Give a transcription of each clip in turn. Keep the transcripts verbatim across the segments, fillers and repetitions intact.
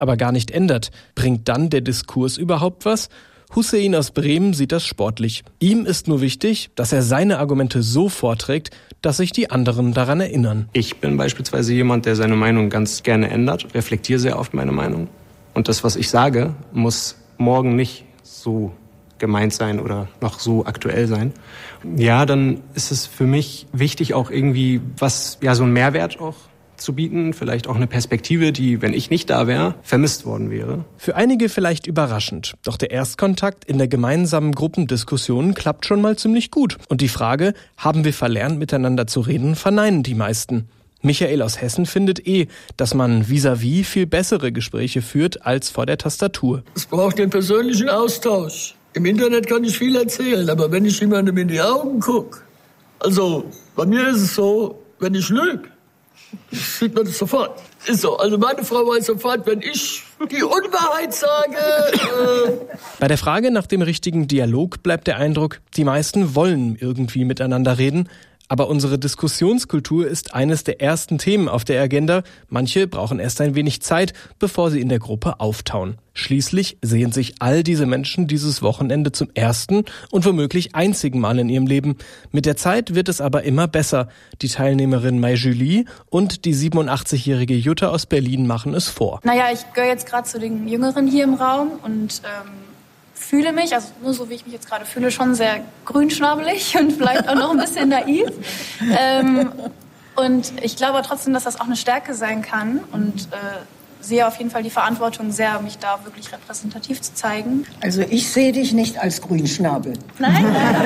aber gar nicht ändert, bringt dann der Diskurs überhaupt was? Hussein aus Bremen sieht das sportlich. Ihm ist nur wichtig, dass er seine Argumente so vorträgt, dass sich die anderen daran erinnern. Ich bin beispielsweise jemand, der seine Meinung ganz gerne ändert, reflektiere sehr oft meine Meinung. Und das, was ich sage, muss morgen nicht so gemeint sein oder noch so aktuell sein. Ja, dann ist es für mich wichtig, auch irgendwie was, ja, so einen Mehrwert auch zu bieten, vielleicht auch eine Perspektive, die, wenn ich nicht da wäre, vermisst worden wäre. Für einige vielleicht überraschend, doch der Erstkontakt in der gemeinsamen Gruppendiskussion klappt schon mal ziemlich gut. Und die Frage, haben wir verlernt, miteinander zu reden, verneinen die meisten. Michael aus Hessen findet eh, dass man vis-à-vis viel bessere Gespräche führt als vor der Tastatur. Es braucht den persönlichen Austausch. Im Internet kann ich viel erzählen, aber wenn ich jemandem in die Augen gucke, also bei mir ist es so, wenn ich lüge, sieht man das sofort. Ist so. Also meine Frau weiß sofort, wenn ich die Unwahrheit sage. Äh Bei der Frage nach dem richtigen Dialog bleibt der Eindruck, die meisten wollen irgendwie miteinander reden. Aber unsere Diskussionskultur ist eines der ersten Themen auf der Agenda. Manche brauchen erst ein wenig Zeit, bevor sie in der Gruppe auftauen. Schließlich sehen sich all diese Menschen dieses Wochenende zum ersten und womöglich einzigen Mal in ihrem Leben. Mit der Zeit wird es aber immer besser. Die Teilnehmerin Mai Julie und die siebenundachtzigjährige Jutta aus Berlin machen es vor. Naja, ich gehöre jetzt gerade zu den Jüngeren hier im Raum und ähm fühle mich, also nur so wie ich mich jetzt gerade fühle, schon sehr grünschnabelig und vielleicht auch noch ein bisschen naiv. Ähm, und ich glaube trotzdem, dass das auch eine Stärke sein kann und äh, sehe auf jeden Fall die Verantwortung sehr, mich da wirklich repräsentativ zu zeigen. Also ich sehe dich nicht als Grünschnabel. Nein?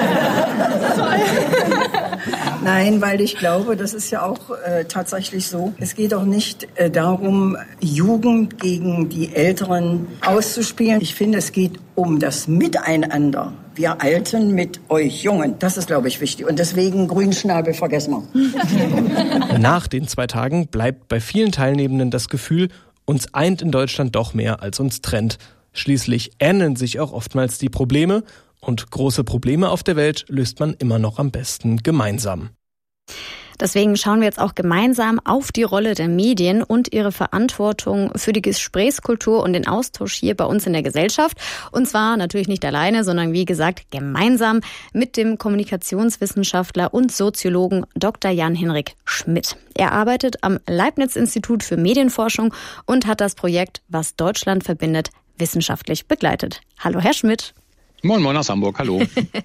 Nein, weil ich glaube, das ist ja auch äh, tatsächlich so. Es geht auch nicht äh, darum, Jugend gegen die Älteren auszuspielen. Ich finde, es geht um das Miteinander. Wir Alten mit euch Jungen. Das ist, glaube ich, wichtig. Und deswegen Grünschnabel vergessen wir. Nach den zwei Tagen bleibt bei vielen Teilnehmenden das Gefühl, uns eint in Deutschland doch mehr, als uns trennt. Schließlich ähneln sich auch oftmals die Probleme. Und große Probleme auf der Welt löst man immer noch am besten gemeinsam. Deswegen schauen wir jetzt auch gemeinsam auf die Rolle der Medien und ihre Verantwortung für die Gesprächskultur und den Austausch hier bei uns in der Gesellschaft. Und zwar natürlich nicht alleine, sondern wie gesagt gemeinsam mit dem Kommunikationswissenschaftler und Soziologen Doktor Jan-Henrik Schmidt. Er arbeitet am Leibniz-Institut für Medienforschung und hat das Projekt Was Deutschland verbindet wissenschaftlich begleitet. Hallo, Herr Schmidt. Moin, moin aus Hamburg, hallo.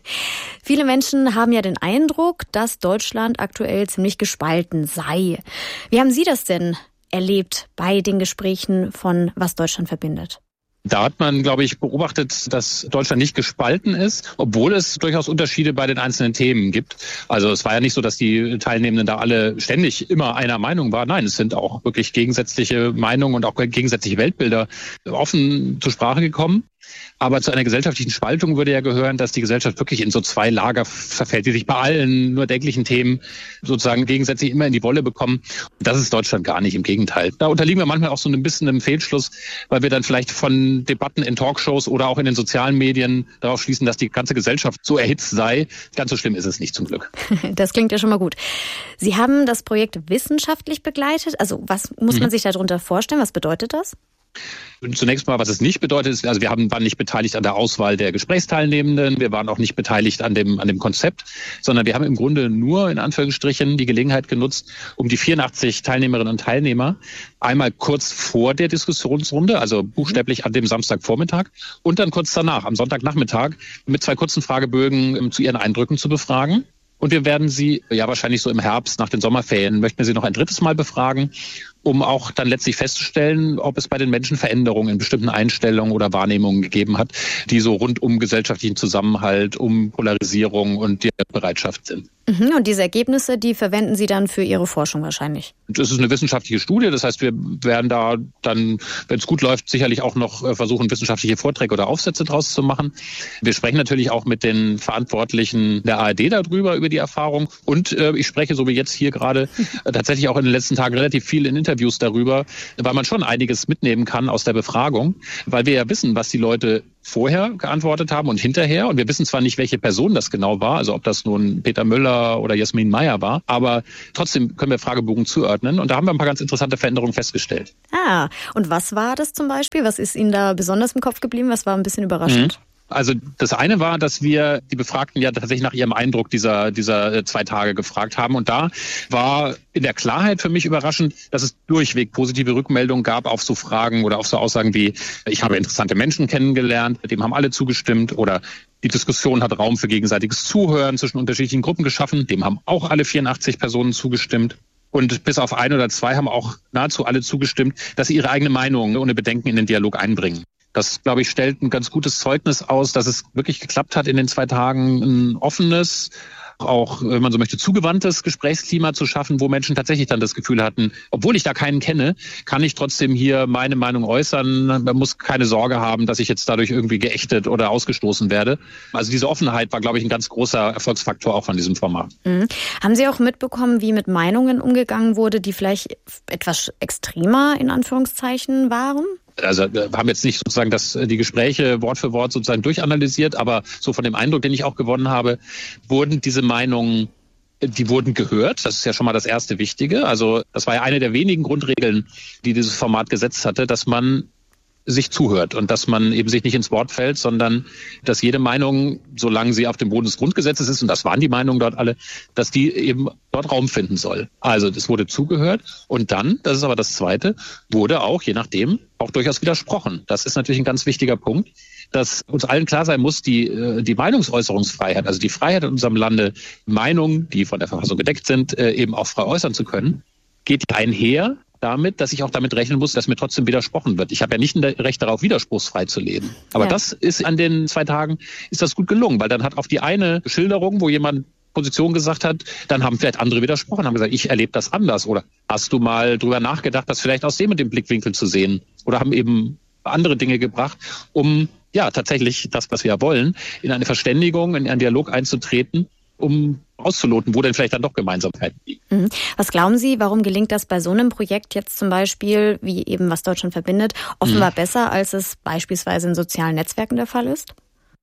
Viele Menschen haben ja den Eindruck, dass Deutschland aktuell ziemlich gespalten sei. Wie haben Sie das denn erlebt bei den Gesprächen von Was Deutschland verbindet? Da hat man, glaube ich, beobachtet, dass Deutschland nicht gespalten ist, obwohl es durchaus Unterschiede bei den einzelnen Themen gibt. Also es war ja nicht so, dass die Teilnehmenden da alle ständig immer einer Meinung waren. Nein, es sind auch wirklich gegensätzliche Meinungen und auch gegensätzliche Weltbilder offen zur Sprache gekommen. Aber zu einer gesellschaftlichen Spaltung würde ja gehören, dass die Gesellschaft wirklich in so zwei Lager verfällt, die sich bei allen nur denklichen Themen sozusagen gegenseitig immer in die Wolle bekommen. Und das ist Deutschland gar nicht, im Gegenteil. Da unterliegen wir manchmal auch so ein bisschen einem Fehlschluss, weil wir dann vielleicht von Debatten in Talkshows oder auch in den sozialen Medien darauf schließen, dass die ganze Gesellschaft so erhitzt sei. Ganz so schlimm ist es nicht, zum Glück. Das klingt ja schon mal gut. Sie haben das Projekt wissenschaftlich begleitet. Also was muss man mhm. sich darunter vorstellen? Was bedeutet das? Zunächst mal, was es nicht bedeutet, ist, also wir haben, waren nicht beteiligt an der Auswahl der Gesprächsteilnehmenden, wir waren auch nicht beteiligt an dem, an dem Konzept, sondern wir haben im Grunde nur in Anführungsstrichen die Gelegenheit genutzt, um die vierundachtzig Teilnehmerinnen und Teilnehmer einmal kurz vor der Diskussionsrunde, also buchstäblich an dem Samstagvormittag und dann kurz danach, am Sonntagnachmittag, mit zwei kurzen Fragebögen zu ihren Eindrücken zu befragen. Und wir werden Sie, ja wahrscheinlich so im Herbst nach den Sommerferien, möchten wir Sie noch ein drittes Mal befragen, um auch dann letztlich festzustellen, ob es bei den Menschen Veränderungen in bestimmten Einstellungen oder Wahrnehmungen gegeben hat, die so rund um gesellschaftlichen Zusammenhalt, um Polarisierung und die Bereitschaft sind. Und diese Ergebnisse, die verwenden Sie dann für Ihre Forschung wahrscheinlich? Das ist eine wissenschaftliche Studie, das heißt, wir werden da dann, wenn es gut läuft, sicherlich auch noch versuchen, wissenschaftliche Vorträge oder Aufsätze draus zu machen. Wir sprechen natürlich auch mit den Verantwortlichen der A R D darüber, über die Erfahrung. Und äh, ich spreche, so wie jetzt hier gerade, äh, tatsächlich auch in den letzten Tagen relativ viel in Interviews Interviews darüber, weil man schon einiges mitnehmen kann aus der Befragung, weil wir ja wissen, was die Leute vorher geantwortet haben und hinterher. Und wir wissen zwar nicht, welche Person das genau war, also ob das nun Peter Müller oder Jasmin Meyer war, aber trotzdem können wir Fragebogen zuordnen. Und da haben wir ein paar ganz interessante Veränderungen festgestellt. Ah, und was war das zum Beispiel? Was ist Ihnen da besonders im Kopf geblieben? Was war ein bisschen überraschend? Mhm. Also das eine war, dass wir die Befragten ja tatsächlich nach ihrem Eindruck dieser dieser zwei Tage gefragt haben. Und da war in der Klarheit für mich überraschend, dass es durchweg positive Rückmeldungen gab auf so Fragen oder auf so Aussagen wie, ich habe interessante Menschen kennengelernt, dem haben alle zugestimmt, oder die Diskussion hat Raum für gegenseitiges Zuhören zwischen unterschiedlichen Gruppen geschaffen, dem haben auch alle vierundachtzig Personen zugestimmt. Und bis auf ein oder zwei haben auch nahezu alle zugestimmt, dass sie ihre eigene Meinung ohne Bedenken in den Dialog einbringen. Das, glaube ich, stellt ein ganz gutes Zeugnis aus, dass es wirklich geklappt hat, in den zwei Tagen ein offenes, auch, wenn man so möchte, zugewandtes Gesprächsklima zu schaffen, wo Menschen tatsächlich dann das Gefühl hatten, obwohl ich da keinen kenne, kann ich trotzdem hier meine Meinung äußern. Man muss keine Sorge haben, dass ich jetzt dadurch irgendwie geächtet oder ausgestoßen werde. Also diese Offenheit war, glaube ich, ein ganz großer Erfolgsfaktor auch von diesem Format. Mhm. Haben Sie auch mitbekommen, wie mit Meinungen umgegangen wurde, die vielleicht etwas extremer in Anführungszeichen waren? Also wir haben jetzt nicht sozusagen das, die Gespräche Wort für Wort sozusagen durchanalysiert, aber so von dem Eindruck, den ich auch gewonnen habe, wurden diese Meinungen, die wurden gehört. Das ist ja schon mal das erste Wichtige. Also das war ja eine der wenigen Grundregeln, die dieses Format gesetzt hatte, dass man sich zuhört und dass man eben sich nicht ins Wort fällt, sondern dass jede Meinung, solange sie auf dem Boden des Grundgesetzes ist, und das waren die Meinungen dort alle, dass die eben dort Raum finden soll. Also das wurde zugehört und dann, das ist aber das Zweite, wurde auch, je nachdem, auch durchaus widersprochen. Das ist natürlich ein ganz wichtiger Punkt, dass uns allen klar sein muss, die, die Meinungsäußerungsfreiheit, also die Freiheit in unserem Lande, Meinungen, die von der Verfassung gedeckt sind, eben auch frei äußern zu können, geht einher damit, dass ich auch damit rechnen muss, dass mir trotzdem widersprochen wird. Ich habe ja nicht ein Recht darauf, widerspruchsfrei zu leben. Aber ja. Das ist an den zwei Tagen, ist das gut gelungen, weil dann hat auf die eine Schilderung, wo jemand Position gesagt hat, dann haben vielleicht andere widersprochen, haben gesagt, ich erlebe das anders. Oder hast du mal drüber nachgedacht, das vielleicht aus dem und dem Blickwinkel zu sehen? Oder haben eben andere Dinge gebracht, um ja tatsächlich das, was wir ja wollen, in eine Verständigung, in einen Dialog einzutreten, um auszuloten, wo denn vielleicht dann doch Gemeinsamkeiten liegen. Was glauben Sie, warum gelingt das bei so einem Projekt jetzt zum Beispiel, wie eben was Deutschland verbindet, offenbar mhm. besser, als es beispielsweise in sozialen Netzwerken der Fall ist?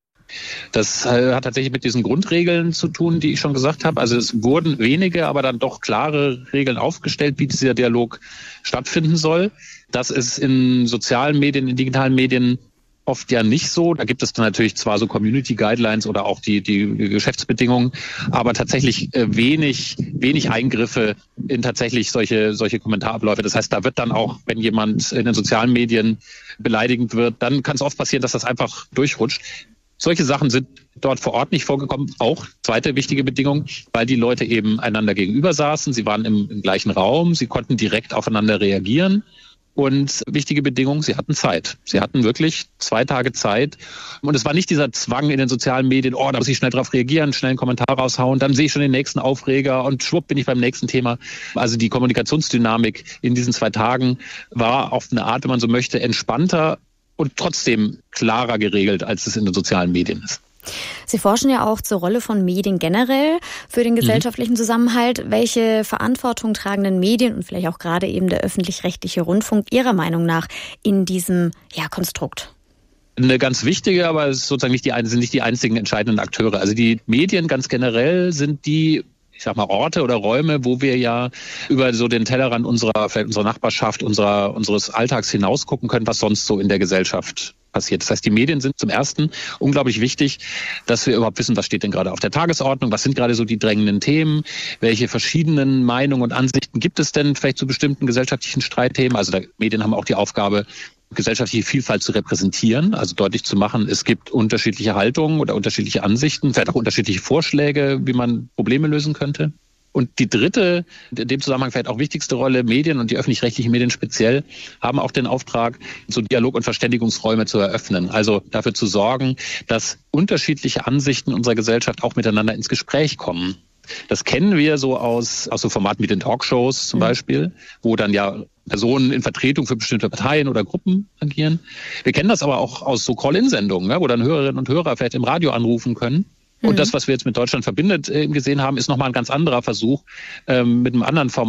Das äh, hat tatsächlich mit diesen Grundregeln zu tun, die ich schon gesagt habe. Also es wurden wenige, aber dann doch klare Regeln aufgestellt, wie dieser Dialog stattfinden soll. Das ist in sozialen Medien, in digitalen Medien oft ja nicht so. Da gibt es dann natürlich zwar so Community Guidelines oder auch die, die Geschäftsbedingungen, aber tatsächlich äh, wenig, wenig Eingriffe in tatsächlich solche, solche Kommentarabläufe. Das heißt, da wird dann auch, wenn jemand in den sozialen Medien beleidigend wird, dann kann es oft passieren, dass das einfach durchrutscht. Solche Sachen sind dort vor Ort nicht vorgekommen. Auch zweite wichtige Bedingung, weil die Leute eben einander gegenüber saßen. Sie waren im, im gleichen Raum. Sie konnten direkt aufeinander reagieren. Und wichtige Bedingung, sie hatten Zeit. Sie hatten wirklich zwei Tage Zeit. Und es war nicht dieser Zwang in den sozialen Medien, oh, da muss ich schnell drauf reagieren, schnell einen Kommentar raushauen, dann sehe ich schon den nächsten Aufreger und schwupp bin ich beim nächsten Thema. Also die Kommunikationsdynamik in diesen zwei Tagen war auf eine Art, wenn man so möchte, entspannter und trotzdem klarer geregelt, als es in den sozialen Medien ist. Sie forschen ja auch zur Rolle von Medien generell für den gesellschaftlichen mhm. Zusammenhalt. Welche Verantwortung tragen denn Medien und vielleicht auch gerade eben der öffentlich-rechtliche Rundfunk Ihrer Meinung nach in diesem ja, Konstrukt? Eine ganz wichtige, aber es ist sozusagen nicht die, sind nicht die einzigen entscheidenden Akteure. Also die Medien ganz generell sind die, ich sag mal, Orte oder Räume, wo wir ja über so den Tellerrand unserer, vielleicht unserer Nachbarschaft, unserer, unseres Alltags hinaus gucken können, was sonst so in der Gesellschaft passiert. Das heißt, die Medien sind zum Ersten unglaublich wichtig, dass wir überhaupt wissen, was steht denn gerade auf der Tagesordnung, was sind gerade so die drängenden Themen, welche verschiedenen Meinungen und Ansichten gibt es denn vielleicht zu bestimmten gesellschaftlichen Streitthemen. Also die Medien haben auch die Aufgabe, gesellschaftliche Vielfalt zu repräsentieren, also deutlich zu machen, es gibt unterschiedliche Haltungen oder unterschiedliche Ansichten, vielleicht auch unterschiedliche Vorschläge, wie man Probleme lösen könnte. Und die dritte, in dem Zusammenhang vielleicht auch wichtigste Rolle, Medien und die öffentlich-rechtlichen Medien speziell, haben auch den Auftrag, so Dialog- und Verständigungsräume zu eröffnen. Also dafür zu sorgen, dass unterschiedliche Ansichten unserer Gesellschaft auch miteinander ins Gespräch kommen. Das kennen wir so aus, aus so Formaten wie den Talkshows zum mhm. Beispiel, wo dann ja Personen in Vertretung für bestimmte Parteien oder Gruppen agieren. Wir kennen das aber auch aus so Call-in-Sendungen, ne, wo dann Hörerinnen und Hörer vielleicht im Radio anrufen können. Und mhm. das, was wir jetzt mit Deutschland verbindet äh, gesehen haben, ist nochmal ein ganz anderer Versuch, ähm, mit einem anderen Format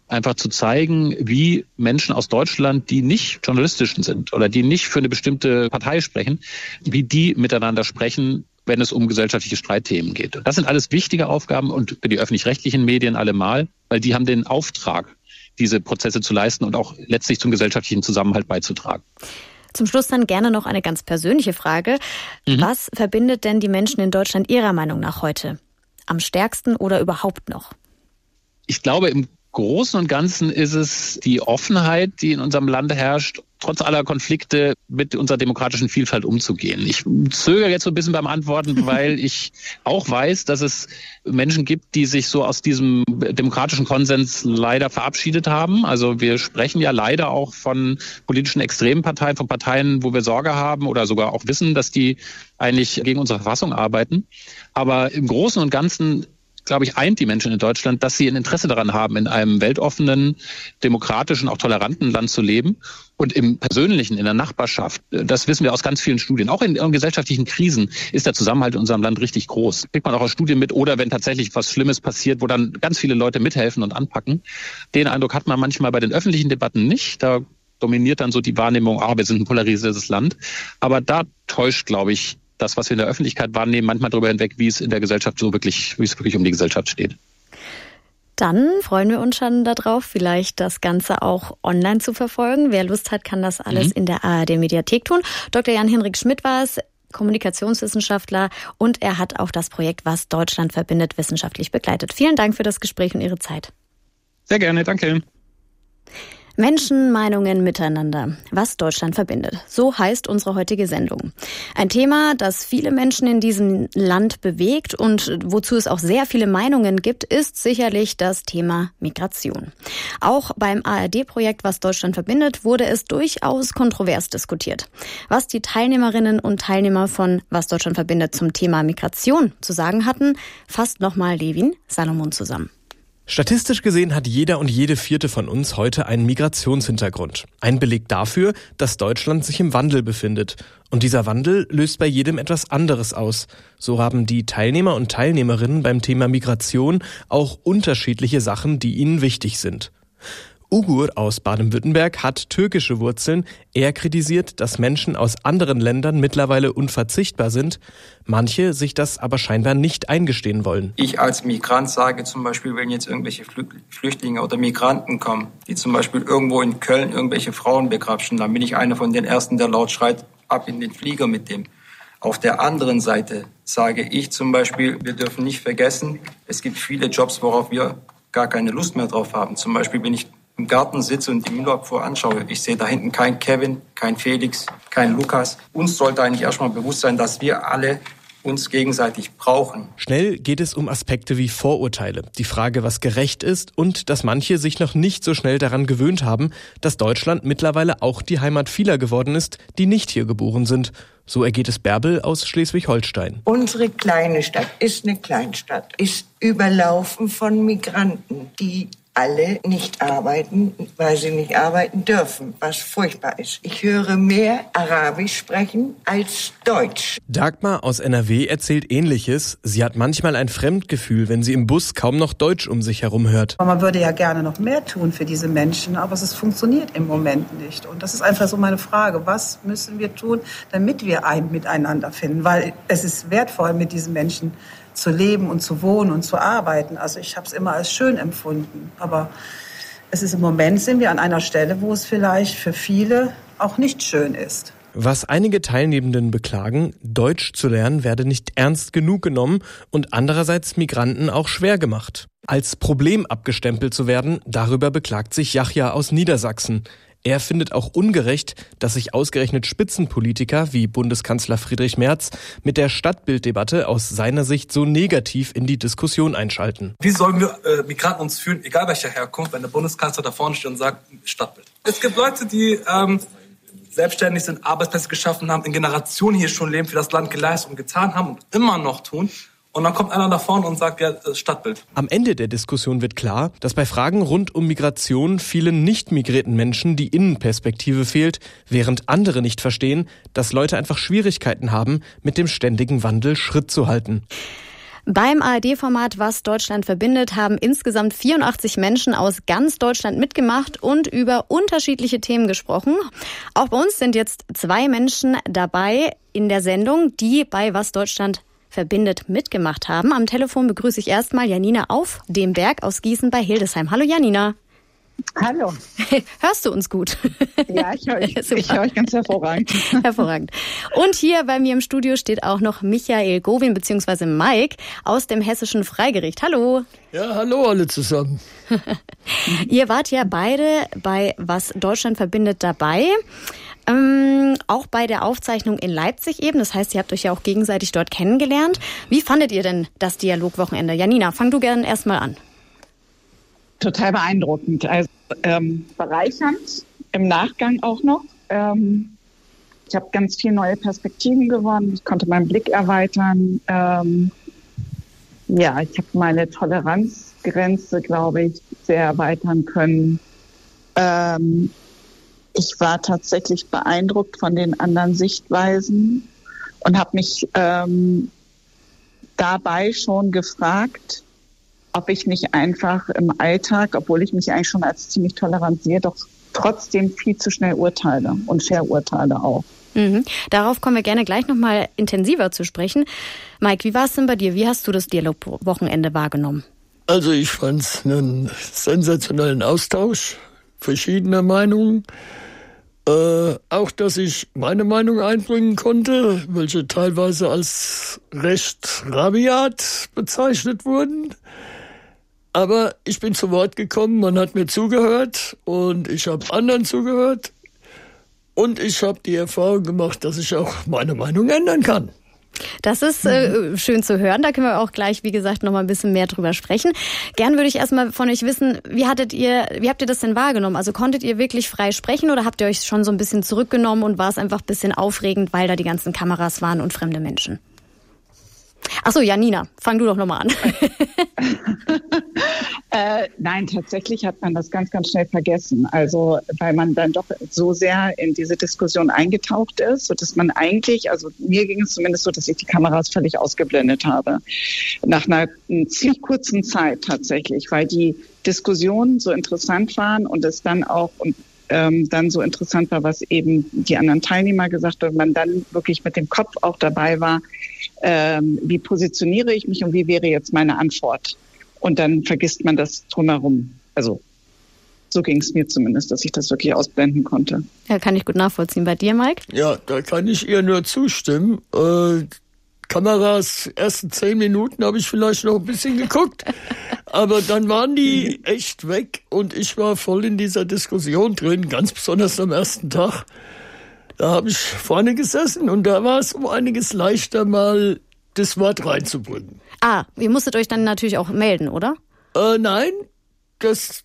einfach zu zeigen, wie Menschen aus Deutschland, die nicht journalistisch sind oder die nicht für eine bestimmte Partei sprechen, wie die miteinander sprechen, wenn es um gesellschaftliche Streitthemen geht. Das sind alles wichtige Aufgaben und für die öffentlich-rechtlichen Medien allemal, weil die haben den Auftrag, diese Prozesse zu leisten und auch letztlich zum gesellschaftlichen Zusammenhalt beizutragen. Zum Schluss dann gerne noch eine ganz persönliche Frage. Mhm. Was verbindet denn die Menschen in Deutschland Ihrer Meinung nach heute? Am stärksten oder überhaupt noch? Ich glaube, im Großen und Ganzen ist es die Offenheit, die in unserem Land herrscht, trotz aller Konflikte mit unserer demokratischen Vielfalt umzugehen. Ich zögere jetzt so ein bisschen beim Antworten, weil ich auch weiß, dass es Menschen gibt, die sich so aus diesem demokratischen Konsens leider verabschiedet haben. Also wir sprechen ja leider auch von politischen extremen Parteien, von Parteien, wo wir Sorge haben oder sogar auch wissen, dass die eigentlich gegen unsere Verfassung arbeiten. Aber im Großen und Ganzen, glaube ich, eint die Menschen in Deutschland, dass sie ein Interesse daran haben, in einem weltoffenen, demokratischen, auch toleranten Land zu leben. Und im Persönlichen, in der Nachbarschaft, das wissen wir aus ganz vielen Studien, auch in, in gesellschaftlichen Krisen ist der Zusammenhalt in unserem Land richtig groß. Kriegt man auch aus Studien mit oder wenn tatsächlich was Schlimmes passiert, wo dann ganz viele Leute mithelfen und anpacken. Den Eindruck hat man manchmal bei den öffentlichen Debatten nicht. Da dominiert dann so die Wahrnehmung, ah, wir sind ein polarisiertes Land. Aber da täuscht, glaube ich, das, was wir in der Öffentlichkeit wahrnehmen, manchmal darüber hinweg, wie es in der Gesellschaft so wirklich, wie es wirklich um die Gesellschaft steht. Dann freuen wir uns schon darauf, vielleicht das Ganze auch online zu verfolgen. Wer Lust hat, kann das alles mhm. in der A R D-Mediathek tun. Doktor Jan-Henrik Schmidt war es, Kommunikationswissenschaftler, und er hat auch das Projekt Was Deutschland verbindet wissenschaftlich begleitet. Vielen Dank für das Gespräch und Ihre Zeit. Sehr gerne, danke. Menschenmeinungen miteinander. Was Deutschland verbindet. So heißt unsere heutige Sendung. Ein Thema, das viele Menschen in diesem Land bewegt und wozu es auch sehr viele Meinungen gibt, ist sicherlich das Thema Migration. Auch beim A R D-Projekt Was Deutschland verbindet wurde es durchaus kontrovers diskutiert. Was die Teilnehmerinnen und Teilnehmer von Was Deutschland verbindet zum Thema Migration zu sagen hatten, fasst nochmal Levin Salomon zusammen. Statistisch gesehen hat jeder und jede vierte von uns heute einen Migrationshintergrund. Ein Beleg dafür, dass Deutschland sich im Wandel befindet. Und dieser Wandel löst bei jedem etwas anderes aus. So haben die Teilnehmer und Teilnehmerinnen beim Thema Migration auch unterschiedliche Sachen, die ihnen wichtig sind. Ugur aus Baden-Württemberg hat türkische Wurzeln. Er kritisiert, dass Menschen aus anderen Ländern mittlerweile unverzichtbar sind, manche sich das aber scheinbar nicht eingestehen wollen. Ich als Migrant sage zum Beispiel, wenn jetzt irgendwelche Flüchtlinge oder Migranten kommen, die zum Beispiel irgendwo in Köln irgendwelche Frauen begrapschen, dann bin ich einer von den Ersten, der laut schreit, ab in den Flieger mit dem. Auf der anderen Seite sage ich zum Beispiel, wir dürfen nicht vergessen, es gibt viele Jobs, worauf wir gar keine Lust mehr drauf haben. Zum Beispiel bin ich im Garten sitze und die Müllabfuhr anschaue. Ich sehe da hinten kein Kevin, kein Felix, kein Lukas. Uns sollte eigentlich erstmal bewusst sein, dass wir alle uns gegenseitig brauchen. Schnell geht es um Aspekte wie Vorurteile, die Frage, was gerecht ist und dass manche sich noch nicht so schnell daran gewöhnt haben, dass Deutschland mittlerweile auch die Heimat vieler geworden ist, die nicht hier geboren sind. So ergeht es Bärbel aus Schleswig-Holstein. Unsere kleine Stadt ist eine Kleinstadt, ist überlaufen von Migranten, die alle nicht arbeiten, weil sie nicht arbeiten dürfen, was furchtbar ist. Ich höre mehr Arabisch sprechen als Deutsch. Dagmar aus N R W erzählt Ähnliches. Sie hat manchmal ein Fremdgefühl, wenn sie im Bus kaum noch Deutsch um sich herum hört. Man würde ja gerne noch mehr tun für diese Menschen, aber es funktioniert im Moment nicht. Und das ist einfach so meine Frage, was müssen wir tun, damit wir ein Miteinander finden? Weil es ist wertvoll, mit diesen Menschen zu leben und zu wohnen und zu arbeiten. Also ich habe es immer als schön empfunden. Aber es ist im Moment, sind wir an einer Stelle, wo es vielleicht für viele auch nicht schön ist. Was einige Teilnehmenden beklagen, Deutsch zu lernen werde nicht ernst genug genommen und andererseits Migranten auch schwer gemacht. Als Problem abgestempelt zu werden, darüber beklagt sich Yahya aus Niedersachsen. Er findet auch ungerecht, dass sich ausgerechnet Spitzenpolitiker wie Bundeskanzler Friedrich Merz mit der Stadtbilddebatte aus seiner Sicht so negativ in die Diskussion einschalten. Wie sollen wir äh, Migranten uns fühlen, egal welcher Herkunft, wenn der Bundeskanzler da vorne steht und sagt, Stadtbild? Es gibt Leute, die ähm, selbstständig sind, Arbeitsplätze geschaffen haben, in Generationen hier schon leben, für das Land geleistet und getan haben und immer noch tun. Und dann kommt einer da vorne und sagt, ja, das Stadtbild. Am Ende der Diskussion wird klar, dass bei Fragen rund um Migration vielen nicht migrierten Menschen die Innenperspektive fehlt, während andere nicht verstehen, dass Leute einfach Schwierigkeiten haben, mit dem ständigen Wandel Schritt zu halten. Beim A R D-Format Was Deutschland verbindet haben insgesamt vierundachtzig Menschen aus ganz Deutschland mitgemacht und über unterschiedliche Themen gesprochen. Auch bei uns sind jetzt zwei Menschen dabei in der Sendung, die bei Was Deutschland verbindet mitgemacht haben. Am Telefon begrüße ich erstmal Janina auf dem Berg aus Gießen bei Hildesheim. Hallo Janina. Hallo. Hörst du uns gut? Ja, ich höre euch, ich höre euch ganz hervorragend. Hervorragend. Und hier bei mir im Studio steht auch noch Michael Gowin bzw. Mike aus dem Hessischen Freigericht. Hallo. Ja, hallo alle zusammen. Ihr wart ja beide bei Was Deutschland verbindet dabei. Ähm, auch bei der Aufzeichnung in Leipzig eben. Das heißt, ihr habt euch ja auch gegenseitig dort kennengelernt. Wie fandet ihr denn das Dialogwochenende? Janina, fang du gerne erstmal an. Total beeindruckend, also ähm, bereichernd, im Nachgang auch noch. Ähm, ich habe ganz viele neue Perspektiven gewonnen, ich konnte meinen Blick erweitern. Ähm, ja, ich habe meine Toleranzgrenze, glaube ich, sehr erweitern können. Ähm, ich war tatsächlich beeindruckt von den anderen Sichtweisen und habe mich ähm, dabei schon gefragt, ob ich nicht einfach im Alltag, obwohl ich mich eigentlich schon als ziemlich tolerant sehe, doch trotzdem viel zu schnell urteile und verurteile auch. Mhm. Darauf kommen wir gerne gleich nochmal intensiver zu sprechen. Mike, wie war es denn bei dir? Wie hast du das Dialogwochenende wahrgenommen? Also ich fand es einen sensationellen Austausch verschiedener Meinungen. Äh, auch, dass ich meine Meinung einbringen konnte, welche teilweise als recht rabiat bezeichnet wurden. Aber ich bin zu Wort gekommen, man hat mir zugehört und ich habe anderen zugehört. Und ich habe die Erfahrung gemacht, dass ich auch meine Meinung ändern kann. Das ist äh, schön zu hören. Da können wir auch gleich, wie gesagt, noch mal ein bisschen mehr drüber sprechen. Gern würde ich erstmal von euch wissen, wie hattet ihr, wie habt ihr das denn wahrgenommen? Also konntet ihr wirklich frei sprechen oder habt ihr euch schon so ein bisschen zurückgenommen und war es einfach ein bisschen aufregend, weil da die ganzen Kameras waren und fremde Menschen? Ach so, Janina, fang du doch nochmal an. äh, nein, tatsächlich hat man das ganz, ganz schnell vergessen. Also, weil man dann doch so sehr in diese Diskussion eingetaucht ist, sodass man eigentlich, also mir ging es zumindest so, dass ich die Kameras völlig ausgeblendet habe. Nach einer, einer ziemlich kurzen Zeit tatsächlich, weil die Diskussionen so interessant waren und es dann auch und ähm, dann so interessant war, was eben die anderen Teilnehmer gesagt haben, man dann wirklich mit dem Kopf auch dabei war, ähm, wie positioniere ich mich und wie wäre jetzt meine Antwort? Und dann vergisst man das drumherum. Also so ging es mir zumindest, dass ich das wirklich ausblenden konnte. Ja, kann ich gut nachvollziehen. Bei dir, Mike? Ja, da kann ich ihr nur zustimmen. Äh, Kameras, ersten zehn Minuten habe ich vielleicht noch ein bisschen geguckt, aber dann waren die echt weg und ich war voll in dieser Diskussion drin, ganz besonders am ersten Tag. Da habe ich vorne gesessen und da war es um einiges leichter, mal das Wort reinzubringen. Ah, ihr musstet euch dann natürlich auch melden, oder? Äh, nein, das,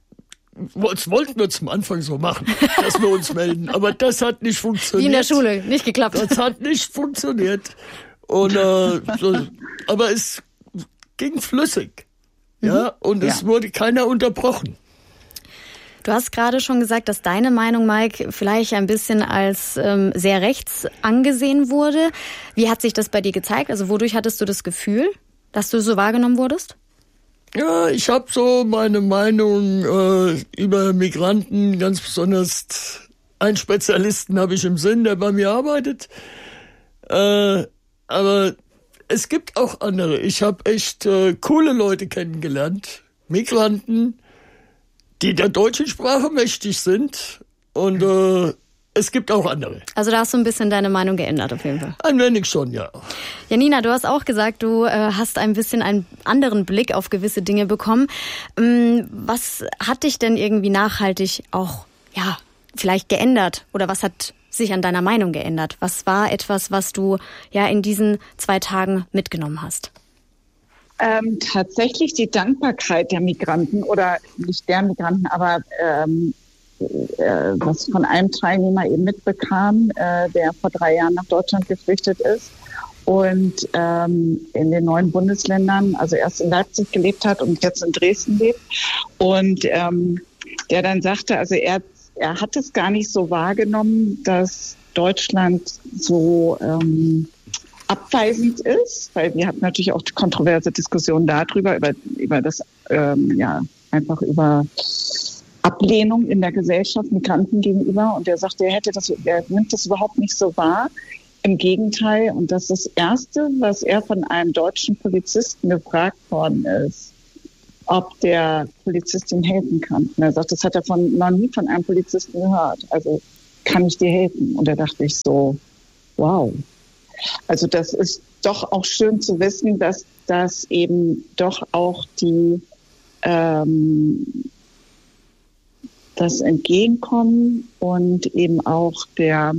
das wollten wir zum Anfang so machen, dass wir uns melden, aber das hat nicht funktioniert. Wie in der Schule, nicht geklappt. Das hat nicht funktioniert. Und, äh, so, aber es ging flüssig, mhm. ja, und ja. es wurde keiner unterbrochen. Du hast gerade schon gesagt, dass deine Meinung, Mike, vielleicht ein bisschen als ähm, sehr rechts angesehen wurde. Wie hat sich das bei dir gezeigt? Also wodurch hattest du das Gefühl, dass du so wahrgenommen wurdest? Ja, ich habe so meine Meinung äh, über Migranten, ganz besonders einen Spezialisten habe ich im Sinn, der bei mir arbeitet. Äh, aber es gibt auch andere. Ich habe echt äh, coole Leute kennengelernt, Migranten, die der deutschen Sprache mächtig sind. Und äh, es gibt auch andere. Also da hast du ein bisschen deine Meinung geändert auf jeden Fall. Ein wenig schon, ja. Janina, du hast auch gesagt, du äh, hast ein bisschen einen anderen Blick auf gewisse Dinge bekommen. Ähm, was hat dich denn irgendwie nachhaltig auch, ja, vielleicht geändert? Oder was hat sich an deiner Meinung geändert? Was war etwas, was du ja in diesen zwei Tagen mitgenommen hast? Ähm, tatsächlich die Dankbarkeit der Migranten oder nicht der Migranten, aber ähm, äh, was von einem Teilnehmer eben mitbekam, äh, der vor drei Jahren nach Deutschland geflüchtet ist und ähm, in den neuen Bundesländern, also erst in Leipzig gelebt hat und jetzt in Dresden lebt und ähm, der dann sagte, also er er hat es gar nicht so wahrgenommen, dass Deutschland so ähm, abweisend ist, weil wir hatten natürlich auch kontroverse Diskussionen darüber, über, über das, ähm, ja, einfach über Ablehnung in der Gesellschaft Migranten gegenüber. Und er sagte, er hätte das, er nimmt das überhaupt nicht so wahr. Im Gegenteil. Und das ist das Erste, was er von einem deutschen Polizisten gefragt worden ist, ob der Polizistin helfen kann. Und er sagt, das hat er von, noch nie von einem Polizisten gehört. Also, kann ich dir helfen? Und da dachte ich so, wow. Also das ist doch auch schön zu wissen, dass das eben doch auch die ähm, das Entgegenkommen und eben auch der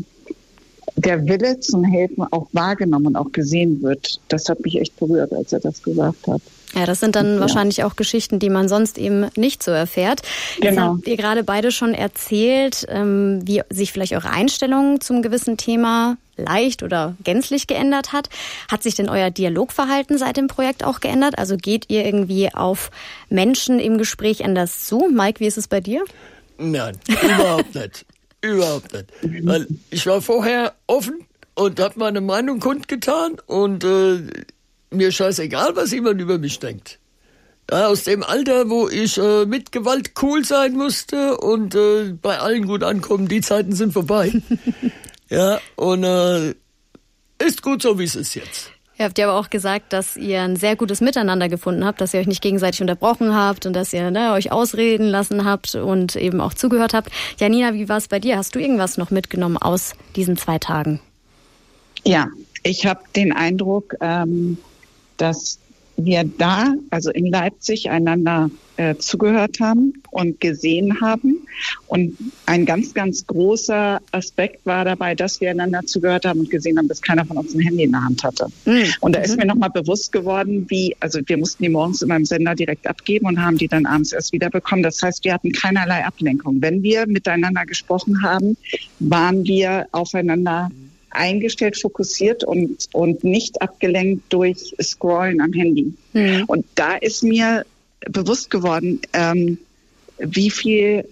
der Wille zum Helfen auch wahrgenommen und auch gesehen wird. Das hat mich echt berührt, als er das gesagt hat. Ja, das sind dann ja. wahrscheinlich auch Geschichten, die man sonst eben nicht so erfährt. Jetzt genau. habt ihr gerade beide schon erzählt, ähm, wie sich vielleicht eure Einstellung zum gewissen Thema leicht oder gänzlich geändert hat. Hat sich denn euer Dialogverhalten seit dem Projekt auch geändert? Also geht ihr irgendwie auf Menschen im Gespräch anders zu? Mike, wie ist es bei dir? Nein, überhaupt nicht. Überhaupt nicht. Weil ich war vorher offen und habe meine Meinung kundgetan und äh, mir scheißegal, was jemand über mich denkt. Ja, aus dem Alter, wo ich äh, mit Gewalt cool sein musste und äh, bei allen gut ankommen, die Zeiten sind vorbei. Ja, und äh, ist gut so, wie es ist jetzt. Ihr habt ja aber auch gesagt, dass ihr ein sehr gutes Miteinander gefunden habt, dass ihr euch nicht gegenseitig unterbrochen habt und dass ihr ne, euch ausreden lassen habt und eben auch zugehört habt. Janina, wie war es bei dir? Hast du irgendwas noch mitgenommen aus diesen zwei Tagen? Ja, ich habe den Eindruck, ähm, dass wir da, also in Leipzig, einander äh, zugehört haben und gesehen haben. Und ein ganz, ganz großer Aspekt war dabei, dass wir einander zugehört haben und gesehen haben, dass keiner von uns ein Handy in der Hand hatte. Mhm. Und da ist mir nochmal bewusst geworden, wie, also wir mussten die morgens in meinem Sender direkt abgeben und haben die dann abends erst wiederbekommen. Das heißt, wir hatten keinerlei Ablenkung. Wenn wir miteinander gesprochen haben, waren wir aufeinander eingestellt, fokussiert und, und nicht abgelenkt durch Scrollen am Handy. Mhm. Und da ist mir bewusst geworden, ähm, wie viel,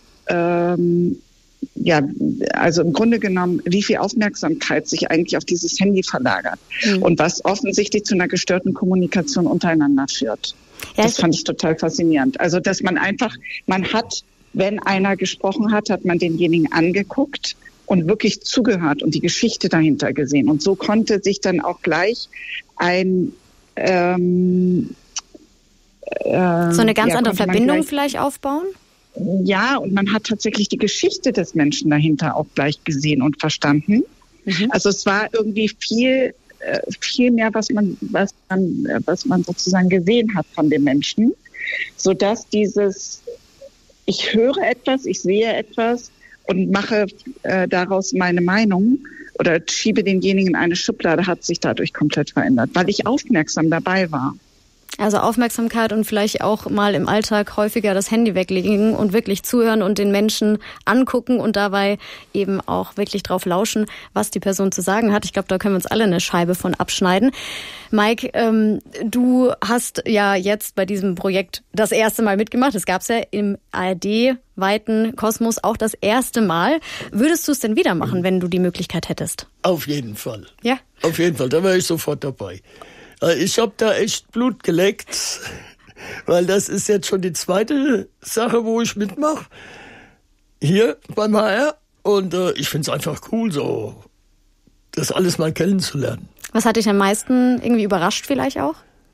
ähm, ja, also im Grunde genommen, wie viel Aufmerksamkeit sich eigentlich auf dieses Handy verlagert mhm. und was offensichtlich zu einer gestörten Kommunikation untereinander führt. Ja, das fand ich total faszinierend. Also, dass man einfach, man hat, wenn einer gesprochen hat, hat man denjenigen angeguckt und wirklich zugehört und die Geschichte dahinter gesehen. Und so konnte sich dann auch gleich ein ähm, äh, so eine ganz ja, andere Verbindung gleich, vielleicht aufbauen? Ja, und man hat tatsächlich die Geschichte des Menschen dahinter auch gleich gesehen und verstanden. Mhm. Also es war irgendwie viel, äh, viel mehr, was man, was man, was man sozusagen gesehen hat von dem Menschen, sodass dieses, ich höre etwas, ich sehe etwas, und mache äh, daraus meine Meinung oder schiebe denjenigen in eine Schublade, hat sich dadurch komplett verändert, weil ich aufmerksam dabei war. Also Aufmerksamkeit und vielleicht auch mal im Alltag häufiger das Handy weglegen und wirklich zuhören und den Menschen angucken und dabei eben auch wirklich drauf lauschen, was die Person zu sagen hat. Ich glaube, da können wir uns alle eine Scheibe von abschneiden. Mike, ähm, du hast ja jetzt bei diesem Projekt das erste Mal mitgemacht. Es gab es ja im A R D-weiten Kosmos auch das erste Mal. Würdest du es denn wieder machen, wenn du die Möglichkeit hättest? Auf jeden Fall. Ja? Auf jeden Fall, da wäre ich sofort dabei. Ich habe da echt Blut geleckt, weil das ist jetzt schon die zweite Sache, wo ich mitmache, hier beim H R. Und äh, ich finde es einfach cool, so das alles mal kennenzulernen. Was hat dich am meisten irgendwie überrascht vielleicht auch?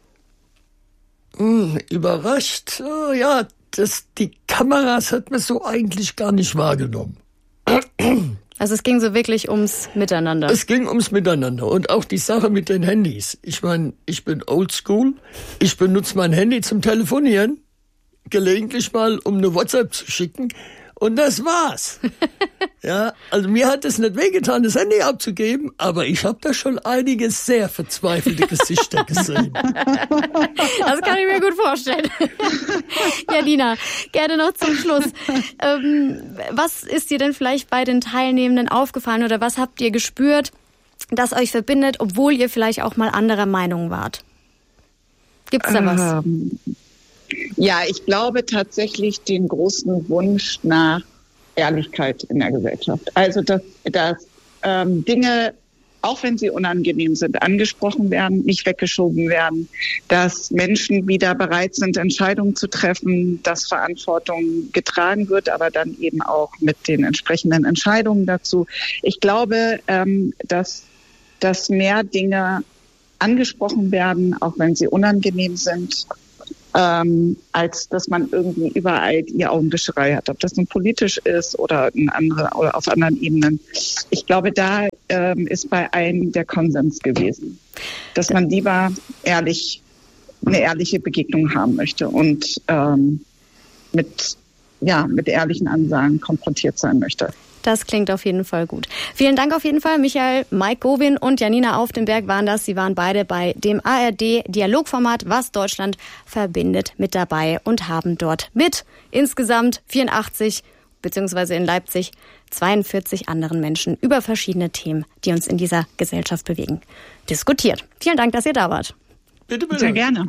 Hm, überrascht? Oh, ja, das, die Kameras hat man so eigentlich gar nicht wahrgenommen. Also es ging so wirklich ums Miteinander. Es ging ums Miteinander und auch die Sache mit den Handys. Ich meine, ich bin oldschool. Ich benutze mein Handy zum Telefonieren, gelegentlich mal, um eine WhatsApp zu schicken. Und das war's. Ja, also mir hat es nicht wehgetan, das Handy abzugeben, aber ich habe da schon einige sehr verzweifelte Gesichter gesehen. Das kann ich mir gut vorstellen. Janina, gerne noch zum Schluss. Ähm, was ist dir denn vielleicht bei den Teilnehmenden aufgefallen oder was habt ihr gespürt, das euch verbindet, obwohl ihr vielleicht auch mal anderer Meinung wart? Gibt's da was? Ähm. Ja, ich glaube tatsächlich den großen Wunsch nach Ehrlichkeit in der Gesellschaft. Also, dass, dass ähm, Dinge auch wenn sie unangenehm sind, angesprochen werden, nicht weggeschoben werden, dass Menschen wieder bereit sind, Entscheidungen zu treffen, dass Verantwortung getragen wird, aber dann eben auch mit den entsprechenden Entscheidungen dazu. Ich glaube, ähm, dass, dass mehr Dinge angesprochen werden, auch wenn sie unangenehm sind, ähm, als dass man irgendwie überall die Augenwischerei hat, ob das nun politisch ist oder, in andere, oder auf anderen Ebenen. Ich glaube, da ähm, ist bei allen der Konsens gewesen, dass man lieber ehrlich eine ehrliche Begegnung haben möchte und ähm, mit, ja, mit ehrlichen Ansagen konfrontiert sein möchte. Das klingt auf jeden Fall gut. Vielen Dank auf jeden Fall. Michael, Mike Gowin und Janina Auf-den-Berg waren das. Sie waren beide bei dem A R D-Dialogformat Was Deutschland verbindet mit dabei und haben dort mit insgesamt vierundachtzig beziehungsweise in Leipzig zweiundvierzig anderen Menschen über verschiedene Themen, die uns in dieser Gesellschaft bewegen, diskutiert. Vielen Dank, dass ihr da wart. Bitte, bitte. Sehr gerne.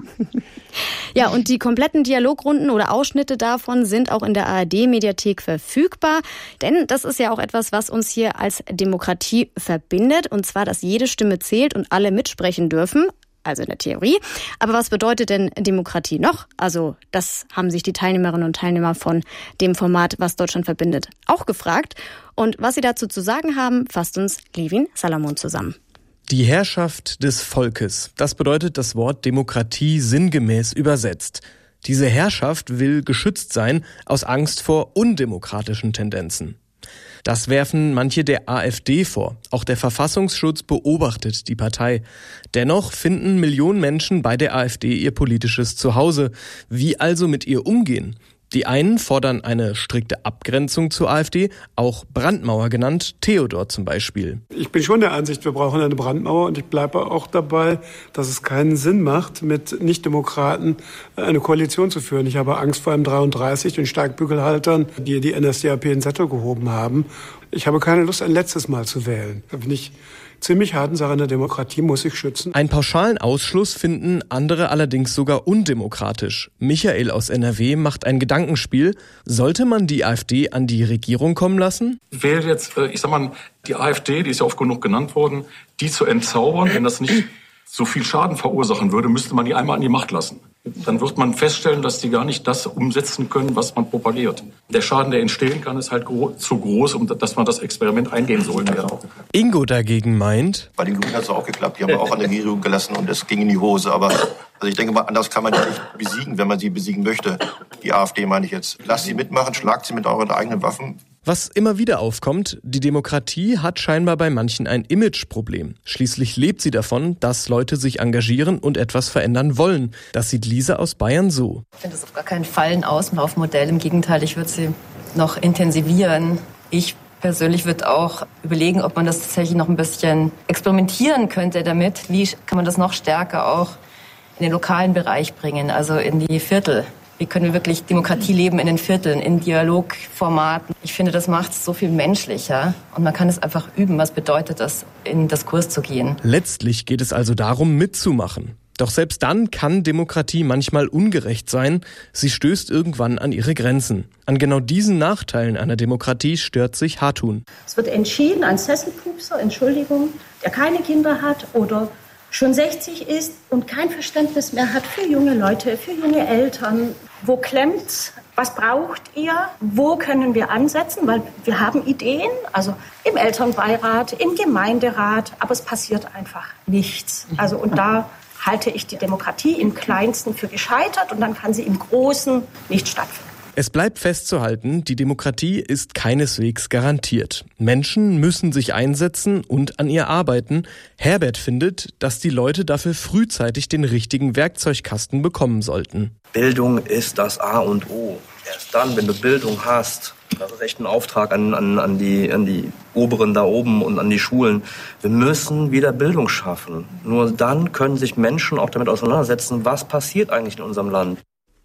Ja, und die kompletten Dialogrunden oder Ausschnitte davon sind auch in der A R D-Mediathek verfügbar. Denn das ist ja auch etwas, was uns hier als Demokratie verbindet. Und zwar, dass jede Stimme zählt und alle mitsprechen dürfen. Also in der Theorie. Aber was bedeutet denn Demokratie noch? Also das haben sich die Teilnehmerinnen und Teilnehmer von dem Format Was Deutschland verbindet auch gefragt. Und was sie dazu zu sagen haben, fasst uns Levin Salamon zusammen. Die Herrschaft des Volkes. Das bedeutet das Wort Demokratie sinngemäß übersetzt. Diese Herrschaft will geschützt sein aus Angst vor undemokratischen Tendenzen. Das werfen manche der AfD vor. Auch der Verfassungsschutz beobachtet die Partei. Dennoch finden Millionen Menschen bei der AfD ihr politisches Zuhause. Wie also mit ihr umgehen? Die einen fordern eine strikte Abgrenzung zur AfD, auch Brandmauer genannt, Theodor zum Beispiel. Ich bin schon der Ansicht, wir brauchen eine Brandmauer und ich bleibe auch dabei, dass es keinen Sinn macht, mit Nichtdemokraten eine Koalition zu führen. Ich habe Angst vor M dreiunddreißig, den Steigbügelhaltern, die die N S D A P in Sättel gehoben haben. Ich habe keine Lust, ein letztes Mal zu wählen. Da bin ich ziemlich harten Sache in der Demokratie, muss ich schützen. Einen pauschalen Ausschluss finden andere allerdings sogar undemokratisch. Michael aus N R W macht ein Gedankenspiel. Sollte man die AfD an die Regierung kommen lassen? Wäre jetzt, ich sag mal, die AfD, die ist ja oft genug genannt worden, die zu entzaubern, wenn das nicht so viel Schaden verursachen würde, müsste man die einmal an die Macht lassen. Dann wird man feststellen, dass die gar nicht das umsetzen können, was man propagiert. Der Schaden, der entstehen kann, ist halt gro- zu groß, um dass man das Experiment eingehen sollte. Ingo dagegen meint, bei den Grünen hat es auch geklappt. Die haben wir auch an der Regierung gelassen und es ging in die Hose. Aber also ich denke mal, anders kann man die nicht besiegen, wenn man sie besiegen möchte. Die AfD meine ich jetzt. Lasst sie mitmachen, schlagt sie mit euren eigenen Waffen. Was immer wieder aufkommt, die Demokratie hat scheinbar bei manchen ein Imageproblem. Schließlich lebt sie davon, dass Leute sich engagieren und etwas verändern wollen. Das sieht Lisa aus Bayern so. Ich finde das auf gar keinen Fall ein Auslaufmodell. Im Gegenteil, ich würde sie noch intensivieren. Ich persönlich würde auch überlegen, ob man das tatsächlich noch ein bisschen experimentieren könnte damit. Wie kann man das noch stärker auch in den lokalen Bereich bringen, also in die Viertel? Wie können wir wirklich Demokratie leben in den Vierteln, in Dialogformaten? Ich finde, das macht es so viel menschlicher und man kann es einfach üben. Was bedeutet das, in den Diskurs zu gehen? Letztlich geht es also darum, mitzumachen. Doch selbst dann kann Demokratie manchmal ungerecht sein. Sie stößt irgendwann an ihre Grenzen. An genau diesen Nachteilen einer Demokratie stört sich Hartun. Es wird entschieden, ein Sesselpupser, Entschuldigung, der keine Kinder hat oder schon sechzig ist und kein Verständnis mehr hat für junge Leute, für junge Eltern. Wo klemmt's? Was braucht ihr? Wo können wir ansetzen? Weil wir haben Ideen, also im Elternbeirat, im Gemeinderat, aber es passiert einfach nichts. Also und da halte ich die Demokratie im Kleinsten für gescheitert und dann kann sie im Großen nicht stattfinden. Es bleibt festzuhalten, die Demokratie ist keineswegs garantiert. Menschen müssen sich einsetzen und an ihr arbeiten. Herbert findet, dass die Leute dafür frühzeitig den richtigen Werkzeugkasten bekommen sollten. Bildung ist das A und O. Erst dann, wenn du Bildung hast, das ist echt ein Auftrag an, an, an, die, an die Oberen da oben und an die Schulen. Wir müssen wieder Bildung schaffen. Nur dann können sich Menschen auch damit auseinandersetzen, was passiert eigentlich in unserem Land.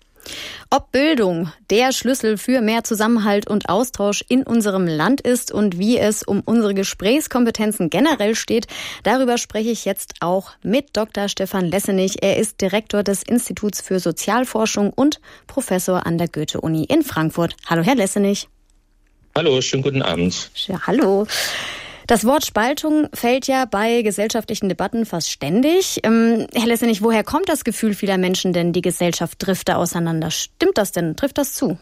Ob Bildung der Schlüssel für mehr Zusammenhalt und Austausch in unserem Land ist und wie es um unsere Gesprächskompetenzen generell steht, darüber spreche ich jetzt auch mit Doktor Stefan Lessenich. Er ist Direktor des Instituts für Sozialforschung und Professor an der Goethe-Uni in Frankfurt. Hallo, Herr Lessenich. Hallo, schönen guten Abend. Ja, hallo. Das Wort Spaltung fällt ja bei gesellschaftlichen Debatten fast ständig. Ähm, Herr Lessenich, woher kommt das Gefühl vieler Menschen denn, die Gesellschaft drifte auseinander? Stimmt das denn? Trifft das zu?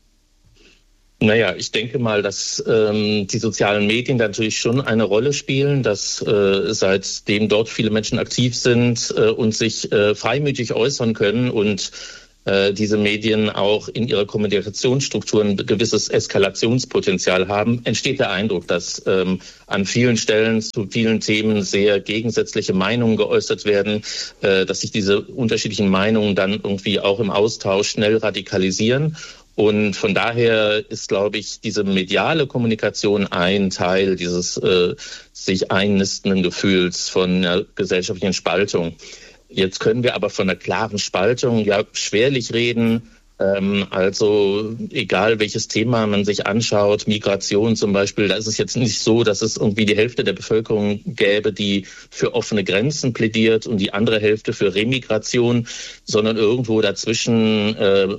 Naja, ich denke mal, dass ähm, die sozialen Medien natürlich schon eine Rolle spielen, dass äh, seitdem dort viele Menschen aktiv sind äh, und sich äh, freimütig äußern können und äh, diese Medien auch in ihrer Kommunikationsstrukturen ein gewisses Eskalationspotenzial haben, entsteht der Eindruck, dass ähm, an vielen Stellen zu vielen Themen sehr gegensätzliche Meinungen geäußert werden, äh, dass sich diese unterschiedlichen Meinungen dann irgendwie auch im Austausch schnell radikalisieren. Und von daher ist, glaube ich, diese mediale Kommunikation ein Teil dieses äh, sich einnistenden Gefühls von einer gesellschaftlichen Spaltung. Jetzt können wir aber von einer klaren Spaltung ja schwerlich reden. Ähm, also egal welches Thema man sich anschaut, Migration zum Beispiel, da ist es jetzt nicht so, dass es irgendwie die Hälfte der Bevölkerung gäbe, die für offene Grenzen plädiert und die andere Hälfte für Remigration, sondern irgendwo dazwischen äh,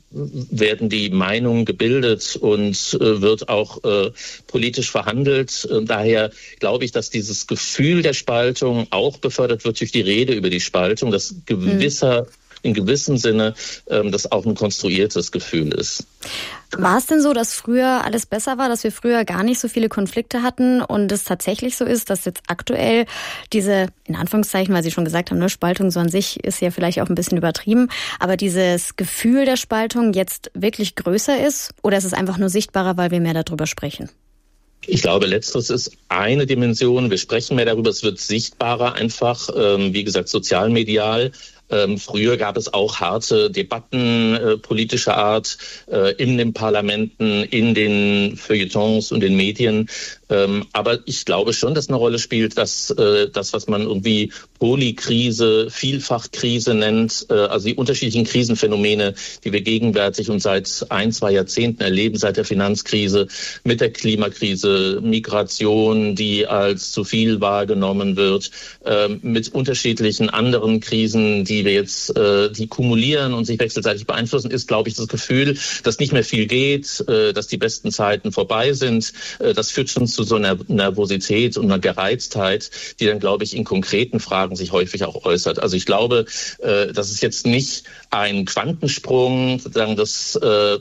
werden die Meinungen gebildet und äh, wird auch äh, politisch verhandelt. Und daher glaube ich, dass dieses Gefühl der Spaltung auch befördert wird durch die Rede über die Spaltung, dass gewisser hm. in gewissem Sinne ähm, das auch ein konstruiertes Gefühl ist. War es denn so, dass früher alles besser war, dass wir früher gar nicht so viele Konflikte hatten und es tatsächlich so ist, dass jetzt aktuell diese, in Anführungszeichen, weil Sie schon gesagt haben, ne, Spaltung so an sich ist ja vielleicht auch ein bisschen übertrieben, aber dieses Gefühl der Spaltung jetzt wirklich größer ist, oder ist es einfach nur sichtbarer, weil wir mehr darüber sprechen? Ich glaube, letzteres ist eine Dimension. Wir sprechen mehr darüber, es wird sichtbarer einfach, ähm, wie gesagt, sozialmedial. Ähm, früher gab es auch harte Debatten äh, politischer Art äh, in den Parlamenten, in den Feuilletons und den Medien. Ähm, aber ich glaube schon, dass eine Rolle spielt, dass äh, das, was man irgendwie Polykrise, Vielfachkrise nennt, äh, also die unterschiedlichen Krisenphänomene, die wir gegenwärtig und seit ein, zwei Jahrzehnten erleben, seit der Finanzkrise, mit der Klimakrise, Migration, die als zu viel wahrgenommen wird, äh, mit unterschiedlichen anderen Krisen, die wir jetzt, äh, die kumulieren und sich wechselseitig beeinflussen, ist, glaube ich, das Gefühl, dass nicht mehr viel geht, äh, dass die besten Zeiten vorbei sind. Äh, das führt schon zu so einer Nervosität und einer Gereiztheit, die dann, glaube ich, in konkreten Fragen sich häufig auch äußert. Also ich glaube, äh, dass es jetzt nicht ein Quantensprung, sozusagen das äh,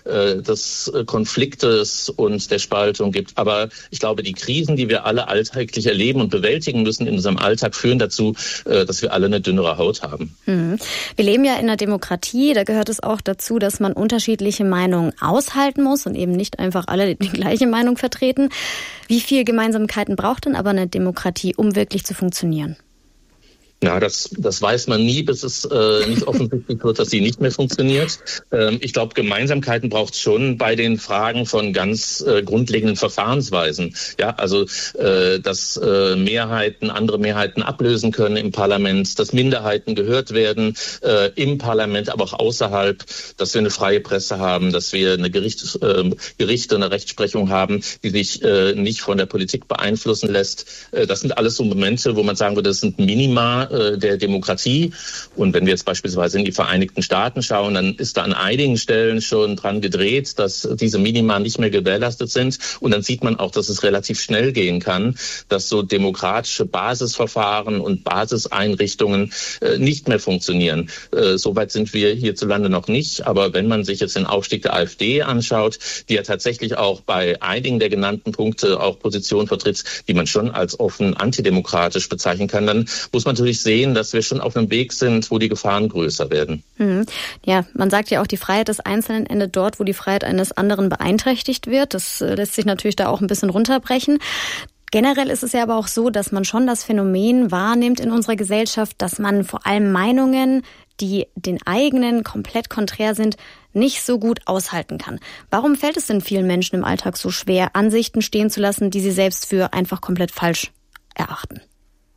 des Konfliktes und der Spaltung gibt. Aber ich glaube, die Krisen, die wir alle alltäglich erleben und bewältigen müssen in unserem Alltag, führen dazu, dass wir alle eine dünnere Haut haben. Hm. Wir leben ja in einer Demokratie, da gehört es auch dazu, dass man unterschiedliche Meinungen aushalten muss und eben nicht einfach alle die gleiche Meinung vertreten. Wie viel Gemeinsamkeiten braucht denn aber eine Demokratie, um wirklich zu funktionieren? Ja, das, das weiß man nie, bis es äh, nicht offensichtlich wird, dass sie nicht mehr funktioniert. Ähm, ich glaube, Gemeinsamkeiten braucht es schon bei den Fragen von ganz äh, grundlegenden Verfahrensweisen. Ja, also äh, dass äh, Mehrheiten andere Mehrheiten ablösen können im Parlament, dass Minderheiten gehört werden äh, im Parlament, aber auch außerhalb, dass wir eine freie Presse haben, dass wir eine Gericht, äh, Gerichte, eine Rechtsprechung haben, die sich äh, nicht von der Politik beeinflussen lässt. Äh, das sind alles so Momente, wo man sagen würde, das sind Minima der Demokratie. Und wenn wir jetzt beispielsweise in die Vereinigten Staaten schauen, dann ist da an einigen Stellen schon dran gedreht, dass diese Minima nicht mehr gewährleistet sind. Und dann sieht man auch, dass es relativ schnell gehen kann, dass so demokratische Basisverfahren und Basiseinrichtungen äh, nicht mehr funktionieren. Äh, Soweit sind wir hierzulande noch nicht. Aber wenn man sich jetzt den Aufstieg der AfD anschaut, die ja tatsächlich auch bei einigen der genannten Punkte auch Positionen vertritt, die man schon als offen antidemokratisch bezeichnen kann, dann muss man natürlich sehen, dass wir schon auf einem Weg sind, wo die Gefahren größer werden. Mhm. Ja, man sagt ja auch, die Freiheit des Einzelnen endet dort, wo die Freiheit eines anderen beeinträchtigt wird. Das äh, lässt sich natürlich da auch ein bisschen runterbrechen. Generell ist es ja aber auch so, dass man schon das Phänomen wahrnimmt in unserer Gesellschaft, dass man vor allem Meinungen, die den eigenen komplett konträr sind, nicht so gut aushalten kann. Warum fällt es denn vielen Menschen im Alltag so schwer, Ansichten stehen zu lassen, die sie selbst für einfach komplett falsch erachten?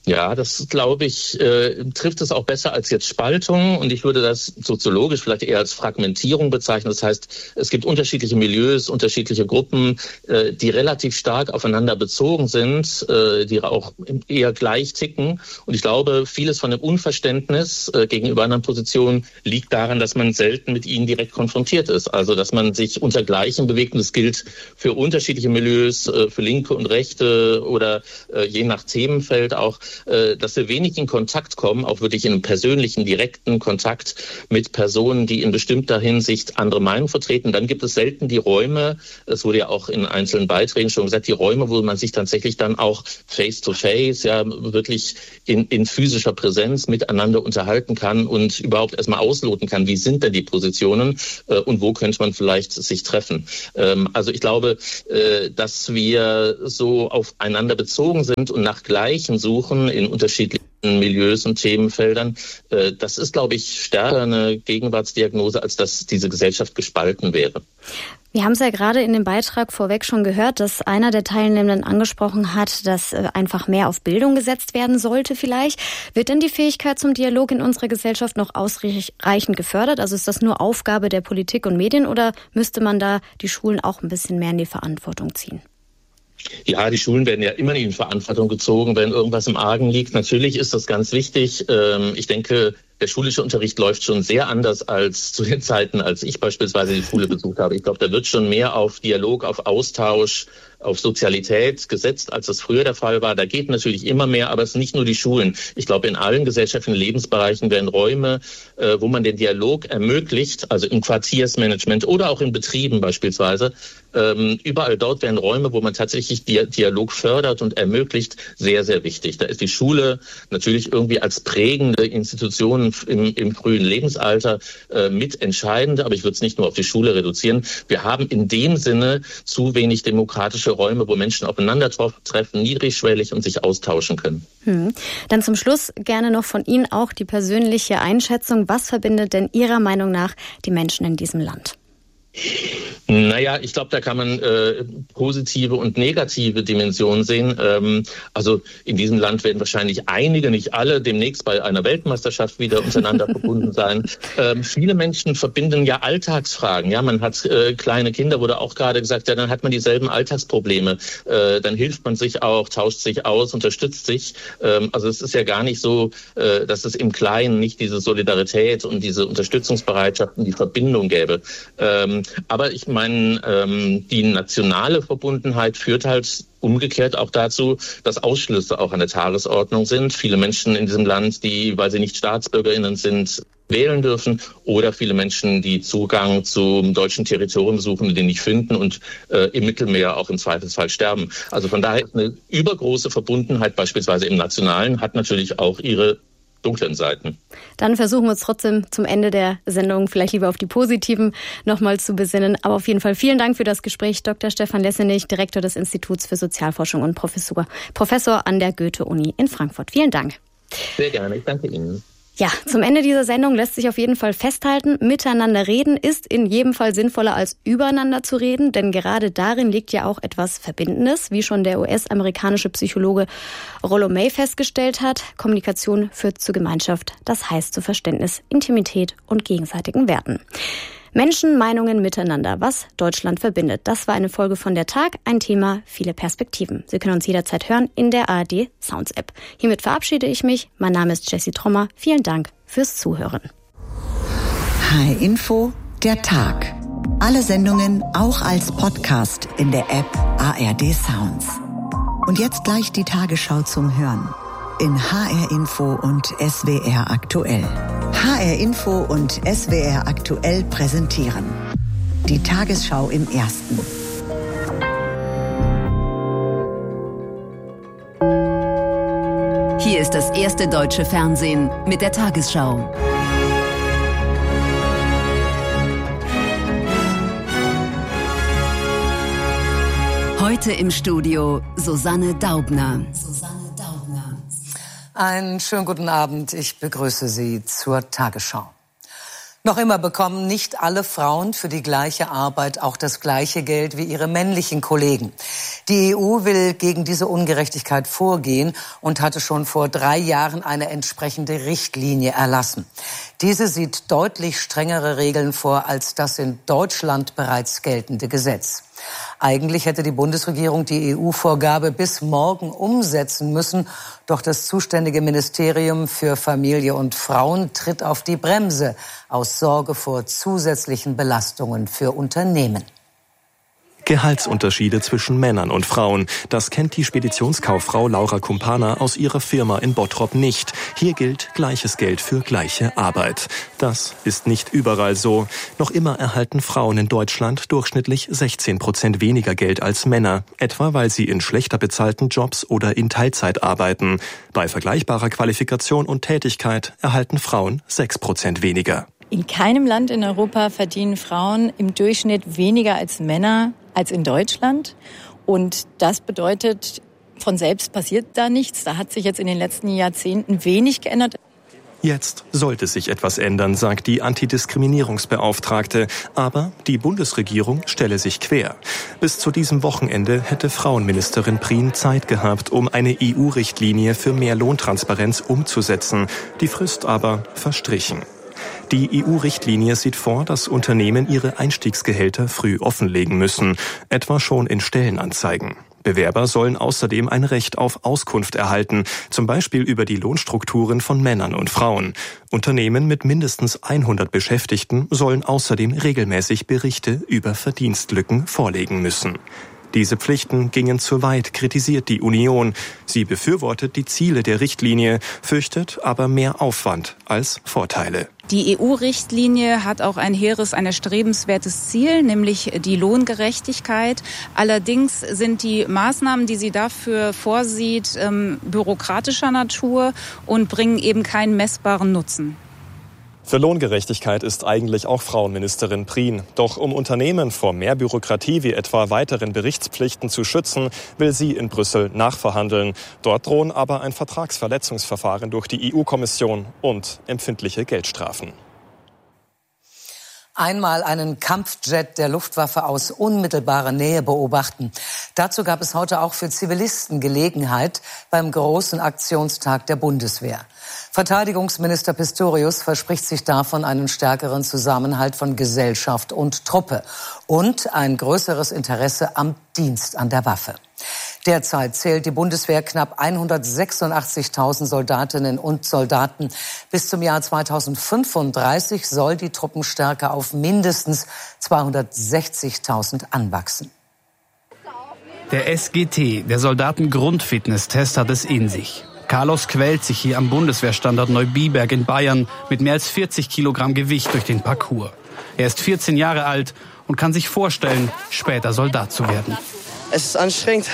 Ja, das glaube ich, äh, trifft es auch besser als jetzt Spaltung. Und ich würde das soziologisch vielleicht eher als Fragmentierung bezeichnen. Das heißt, es gibt unterschiedliche Milieus, unterschiedliche Gruppen, äh, die relativ stark aufeinander bezogen sind, äh, die auch eher gleich ticken. Und ich glaube, vieles von dem Unverständnis äh, gegenüber anderen Positionen liegt daran, dass man selten mit ihnen direkt konfrontiert ist. Also, dass man sich unter Gleichen bewegt. Und das gilt für unterschiedliche Milieus, äh, für Linke und Rechte oder äh, je nach Themenfeld auch, dass wir wenig in Kontakt kommen, auch wirklich in einem persönlichen, direkten Kontakt mit Personen, die in bestimmter Hinsicht andere Meinungen vertreten. Dann gibt es selten die Räume, es wurde ja auch in einzelnen Beiträgen schon gesagt, die Räume, wo man sich tatsächlich dann auch face-to-face, ja wirklich in, in physischer Präsenz miteinander unterhalten kann und überhaupt erstmal ausloten kann, wie sind denn die Positionen äh, und wo könnte man vielleicht sich treffen. Ähm, also ich glaube, äh, dass wir so aufeinander bezogen sind und nach Gleichen suchen in unterschiedlichen Milieus und Themenfeldern. Das ist, glaube ich, stärker eine Gegenwartsdiagnose, als dass diese Gesellschaft gespalten wäre. Wir haben es ja gerade in dem Beitrag vorweg schon gehört, dass einer der Teilnehmenden angesprochen hat, dass einfach mehr auf Bildung gesetzt werden sollte vielleicht. Wird denn die Fähigkeit zum Dialog in unserer Gesellschaft noch ausreichend gefördert? Also ist das nur Aufgabe der Politik und Medien oder müsste man da die Schulen auch ein bisschen mehr in die Verantwortung ziehen? Ja, die Schulen werden ja immer in Verantwortung gezogen, wenn irgendwas im Argen liegt. Natürlich ist das ganz wichtig. Ich denke, der schulische Unterricht läuft schon sehr anders als zu den Zeiten, als ich beispielsweise die Schule besucht habe. Ich glaube, da wird schon mehr auf Dialog, auf Austausch, auf Sozialität gesetzt, als das früher der Fall war. Da geht natürlich immer mehr, aber es sind nicht nur die Schulen. Ich glaube, in allen gesellschaftlichen Lebensbereichen werden Räume, äh, wo man den Dialog ermöglicht, also im Quartiersmanagement oder auch in Betrieben beispielsweise, ähm, überall dort werden Räume, wo man tatsächlich Di- Dialog fördert und ermöglicht, sehr, sehr wichtig. Da ist die Schule natürlich irgendwie als prägende Institution im, im frühen Lebensalter äh, mitentscheidend, aber ich würde es nicht nur auf die Schule reduzieren. Wir haben in dem Sinne zu wenig demokratische Räume, wo Menschen aufeinandertreffen, niedrigschwellig und sich austauschen können. Hm. Dann zum Schluss gerne noch von Ihnen auch die persönliche Einschätzung. Was verbindet denn Ihrer Meinung nach die Menschen in diesem Land? Naja, ich glaube, da kann man äh, positive und negative Dimensionen sehen. Ähm, also in diesem Land werden wahrscheinlich einige, nicht alle, demnächst bei einer Weltmeisterschaft wieder untereinander verbunden sein. Ähm, viele Menschen verbinden ja Alltagsfragen. Ja, man hat äh, kleine Kinder, wurde auch gerade gesagt, ja, dann hat man dieselben Alltagsprobleme. Äh, dann hilft man sich auch, tauscht sich aus, unterstützt sich. Ähm, also es ist ja gar nicht so, äh, dass es im Kleinen nicht diese Solidarität und diese Unterstützungsbereitschaft und die Verbindung gäbe. Ähm, aber ich meine, ähm, die nationale Verbundenheit führt halt umgekehrt auch dazu, dass Ausschlüsse auch an der Tagesordnung sind. Viele Menschen in diesem Land, die, weil sie nicht StaatsbürgerInnen sind, wählen dürfen, oder viele Menschen, die Zugang zum deutschen Territorium suchen und den nicht finden und äh, im Mittelmeer auch im Zweifelsfall sterben. Also von daher eine übergroße Verbundenheit beispielsweise im Nationalen hat natürlich auch ihre dunklen Seiten. Dann versuchen wir uns trotzdem zum Ende der Sendung vielleicht lieber auf die positiven nochmal zu besinnen. Aber auf jeden Fall vielen Dank für das Gespräch. Doktor Stefan Lessenich, Direktor des Instituts für Sozialforschung und Professor, Professor an der Goethe-Uni in Frankfurt. Vielen Dank. Sehr gerne, ich danke Ihnen. Ja, zum Ende dieser Sendung lässt sich auf jeden Fall festhalten, miteinander reden ist in jedem Fall sinnvoller als übereinander zu reden, denn gerade darin liegt ja auch etwas Verbindendes, wie schon der U S-amerikanische Psychologe Rollo May festgestellt hat. Kommunikation führt zur Gemeinschaft, das heißt zu Verständnis, Intimität und gegenseitigen Werten. Menschen, Meinungen miteinander, was Deutschland verbindet. Das war eine Folge von der Tag, ein Thema, viele Perspektiven. Sie können uns jederzeit hören in der A R D Sounds App. Hiermit verabschiede ich mich. Mein Name ist Jessie Trommer. Vielen Dank fürs Zuhören. H R Info, der Tag. Alle Sendungen auch als Podcast in der App A R D Sounds. Und jetzt gleich die Tagesschau zum Hören. In H R Info und S W R Aktuell. H R Info und S W R Aktuell präsentieren die Tagesschau im Ersten. Hier ist das erste deutsche Fernsehen mit der Tagesschau. Heute im Studio Susanne Daubner. Einen schönen guten Abend. Ich begrüße Sie zur Tagesschau. Noch immer bekommen nicht alle Frauen für die gleiche Arbeit auch das gleiche Geld wie ihre männlichen Kollegen. Die E U will gegen diese Ungerechtigkeit vorgehen und hatte schon vor drei Jahren eine entsprechende Richtlinie erlassen. Diese sieht deutlich strengere Regeln vor als das in Deutschland bereits geltende Gesetz. Eigentlich hätte die Bundesregierung die E U-Vorgabe bis morgen umsetzen müssen. Doch das zuständige Ministerium für Familie und Frauen tritt auf die Bremse aus Sorge vor zusätzlichen Belastungen für Unternehmen. Gehaltsunterschiede zwischen Männern und Frauen. Das kennt die Speditionskauffrau Laura Kumpana aus ihrer Firma in Bottrop nicht. Hier gilt gleiches Geld für gleiche Arbeit. Das ist nicht überall so. Noch immer erhalten Frauen in Deutschland durchschnittlich sechzehn Prozent weniger Geld als Männer. Etwa weil sie in schlechter bezahlten Jobs oder in Teilzeit arbeiten. Bei vergleichbarer Qualifikation und Tätigkeit erhalten Frauen sechs Prozent weniger. In keinem Land in Europa verdienen Frauen im Durchschnitt weniger als Männer als in Deutschland. Und das bedeutet, von selbst passiert da nichts. Da hat sich jetzt in den letzten Jahrzehnten wenig geändert. Jetzt sollte sich etwas ändern, sagt die Antidiskriminierungsbeauftragte. Aber die Bundesregierung stelle sich quer. Bis zu diesem Wochenende hätte Frauenministerin Prien Zeit gehabt, um eine E U-Richtlinie für mehr Lohntransparenz umzusetzen. Die Frist aber verstrichen. Die E U-Richtlinie sieht vor, dass Unternehmen ihre Einstiegsgehälter früh offenlegen müssen, etwa schon in Stellenanzeigen. Bewerber sollen außerdem ein Recht auf Auskunft erhalten, zum Beispiel über die Lohnstrukturen von Männern und Frauen. Unternehmen mit mindestens hundert Beschäftigten sollen außerdem regelmäßig Berichte über Verdienstlücken vorlegen müssen. Diese Pflichten gingen zu weit, kritisiert die Union. Sie befürwortet die Ziele der Richtlinie, fürchtet aber mehr Aufwand als Vorteile. Die E U-Richtlinie hat auch ein hehres, ein erstrebenswertes Ziel, nämlich die Lohngerechtigkeit. Allerdings sind die Maßnahmen, die sie dafür vorsieht, ähm, bürokratischer Natur und bringen eben keinen messbaren Nutzen. Für Lohngerechtigkeit ist eigentlich auch Frauenministerin Prien. Doch um Unternehmen vor mehr Bürokratie wie etwa weiteren Berichtspflichten zu schützen, will sie in Brüssel nachverhandeln. Dort drohen aber ein Vertragsverletzungsverfahren durch die E U-Kommission und empfindliche Geldstrafen. Einmal einen Kampfjet der Luftwaffe aus unmittelbarer Nähe beobachten. Dazu gab es heute auch für Zivilisten Gelegenheit beim großen Aktionstag der Bundeswehr. Verteidigungsminister Pistorius verspricht sich davon einen stärkeren Zusammenhalt von Gesellschaft und Truppe und ein größeres Interesse am Dienst an der Waffe. Derzeit zählt die Bundeswehr knapp hundertsechsundachtzigtausend Soldatinnen und Soldaten. Bis zum Jahr zweitausendfünfunddreißig soll die Truppenstärke auf mindestens zweihundertsechzigtausend anwachsen. Der S G T, der Soldatengrundfitnesstest, hat es in sich. Carlos quält sich hier am Bundeswehrstandort Neubiberg in Bayern mit mehr als vierzig Kilogramm Gewicht durch den Parcours. Er ist vierzehn Jahre alt und kann sich vorstellen, später Soldat zu werden. Es ist anstrengend.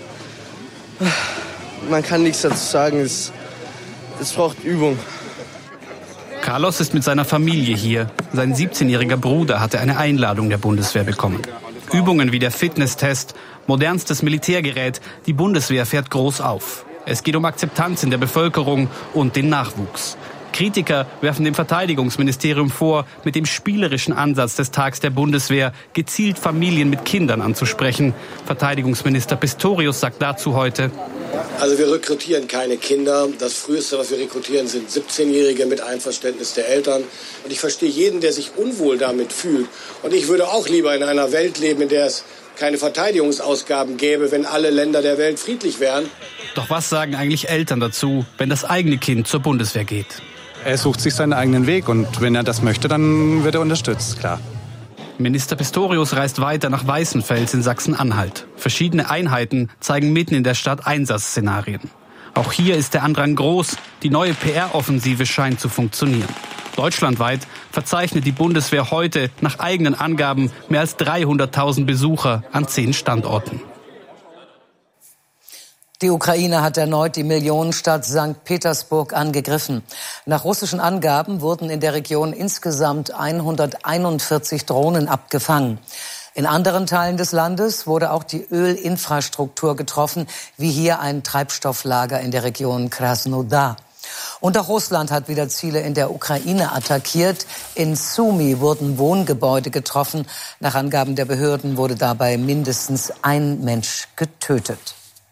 Man kann nichts dazu sagen. Es, es braucht Übung. Carlos ist mit seiner Familie hier. Sein siebzehnjähriger Bruder hatte eine Einladung der Bundeswehr bekommen. Übungen wie der Fitnesstest, modernstes Militärgerät, die Bundeswehr fährt groß auf. Es geht um Akzeptanz in der Bevölkerung und den Nachwuchs. Kritiker werfen dem Verteidigungsministerium vor, mit dem spielerischen Ansatz des Tags der Bundeswehr gezielt Familien mit Kindern anzusprechen. Verteidigungsminister Pistorius sagt dazu heute: Also wir rekrutieren keine Kinder. Das Früheste, was wir rekrutieren, sind siebzehnjährige mit Einverständnis der Eltern. Und ich verstehe jeden, der sich unwohl damit fühlt. Und ich würde auch lieber in einer Welt leben, in der es keine Verteidigungsausgaben gäbe, wenn alle Länder der Welt friedlich wären. Doch was sagen eigentlich Eltern dazu, wenn das eigene Kind zur Bundeswehr geht? Er sucht sich seinen eigenen Weg und wenn er das möchte, dann wird er unterstützt, klar. Minister Pistorius reist weiter nach Weißenfels in Sachsen-Anhalt. Verschiedene Einheiten zeigen mitten in der Stadt Einsatzszenarien. Auch hier ist der Andrang groß. Die neue P R-Offensive scheint zu funktionieren. Deutschlandweit verzeichnet die Bundeswehr heute nach eigenen Angaben mehr als dreihunderttausend Besucher an zehn Standorten. Die Ukraine hat erneut die Millionenstadt Sankt Petersburg angegriffen. Nach russischen Angaben wurden in der Region insgesamt hunderteinundvierzig Drohnen abgefangen. In anderen Teilen des Landes wurde auch die Ölinfrastruktur getroffen, wie hier ein Treibstofflager in der Region Krasnodar. Und auch Russland hat wieder Ziele in der Ukraine attackiert. In Sumy wurden Wohngebäude getroffen. Nach Angaben der Behörden wurde dabei mindestens ein Mensch getötet.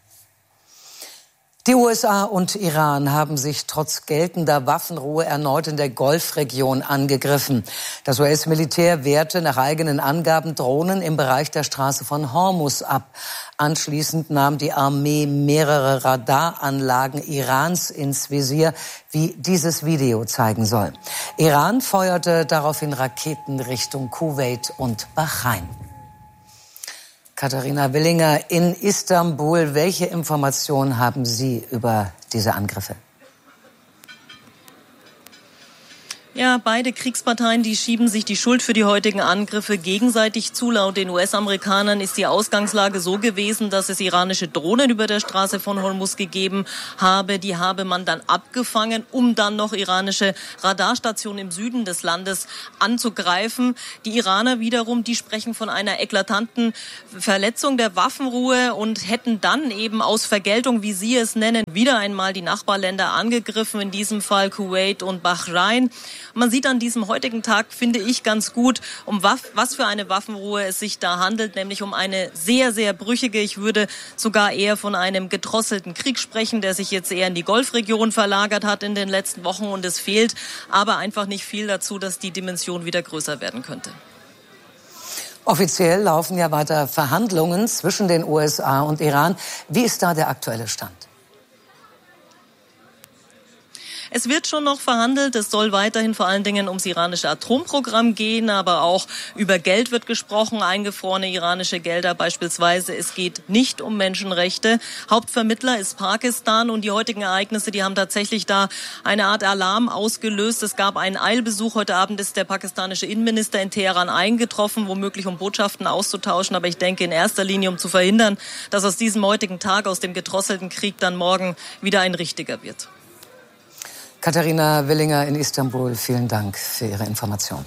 Die U S A und Iran haben sich trotz geltender Waffenruhe erneut in der Golfregion angegriffen. Das U S-Militär wehrte nach eigenen Angaben Drohnen im Bereich der Straße von Hormuz ab. Anschließend nahm die Armee mehrere Radaranlagen Irans ins Visier, wie dieses Video zeigen soll. Iran feuerte daraufhin Raketen Richtung Kuwait und Bahrain. Katharina Willinger in Istanbul. Welche Informationen haben Sie über diese Angriffe? Ja, beide Kriegsparteien, die schieben sich die Schuld für die heutigen Angriffe gegenseitig zu. Laut den U S-Amerikanern ist die Ausgangslage so gewesen, dass es iranische Drohnen über der Straße von Hormuz gegeben habe. Die habe man dann abgefangen, um dann noch iranische Radarstationen im Süden des Landes anzugreifen. Die Iraner wiederum, die sprechen von einer eklatanten Verletzung der Waffenruhe und hätten dann eben aus Vergeltung, wie sie es nennen, wieder einmal die Nachbarländer angegriffen, in diesem Fall Kuwait und Bahrain. Man sieht an diesem heutigen Tag, finde ich, ganz gut, um was für eine Waffenruhe es sich da handelt, nämlich um eine sehr, sehr brüchige, ich würde sogar eher von einem gedrosselten Krieg sprechen, der sich jetzt eher in die Golfregion verlagert hat in den letzten Wochen, und es fehlt aber einfach nicht viel dazu, dass die Dimension wieder größer werden könnte. Offiziell laufen ja weiter Verhandlungen zwischen den U S A und Iran. Wie ist da der aktuelle Stand? Es wird schon noch verhandelt. Es soll weiterhin vor allen Dingen ums iranische Atomprogramm gehen, aber auch über Geld wird gesprochen, eingefrorene iranische Gelder beispielsweise. Es geht nicht um Menschenrechte. Hauptvermittler ist Pakistan, und die heutigen Ereignisse, die haben tatsächlich da eine Art Alarm ausgelöst. Es gab einen Eilbesuch. Heute Abend ist der pakistanische Innenminister in Teheran eingetroffen, womöglich um Botschaften auszutauschen. Aber ich denke in erster Linie, um zu verhindern, dass aus diesem heutigen Tag, aus dem gedrosselten Krieg, dann morgen wieder ein richtiger wird. Katharina Willinger in Istanbul, vielen Dank für Ihre Information.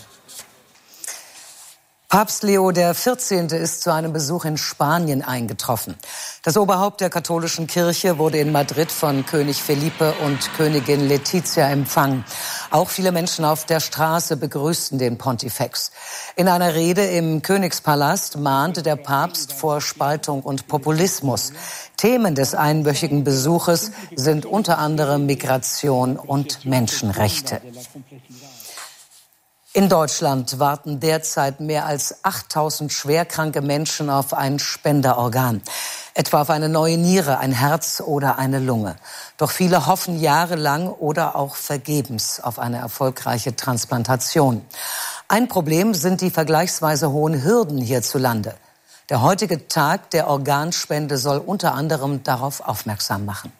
Papst Leo der vierzehnte ist zu einem Besuch in Spanien eingetroffen. Das Oberhaupt der katholischen Kirche wurde in Madrid von König Felipe und Königin Letizia empfangen. Auch viele Menschen auf der Straße begrüßten den Pontifex. In einer Rede im Königspalast mahnte der Papst vor Spaltung und Populismus. Themen des einwöchigen Besuches sind unter anderem Migration und Menschenrechte. In Deutschland warten derzeit mehr als achttausend schwerkranke Menschen auf ein Spenderorgan. Etwa auf eine neue Niere, ein Herz oder eine Lunge. Doch viele hoffen jahrelang oder auch vergebens auf eine erfolgreiche Transplantation. Ein Problem sind die vergleichsweise hohen Hürden hierzulande. Der heutige Tag der Organspende soll unter anderem darauf aufmerksam machen.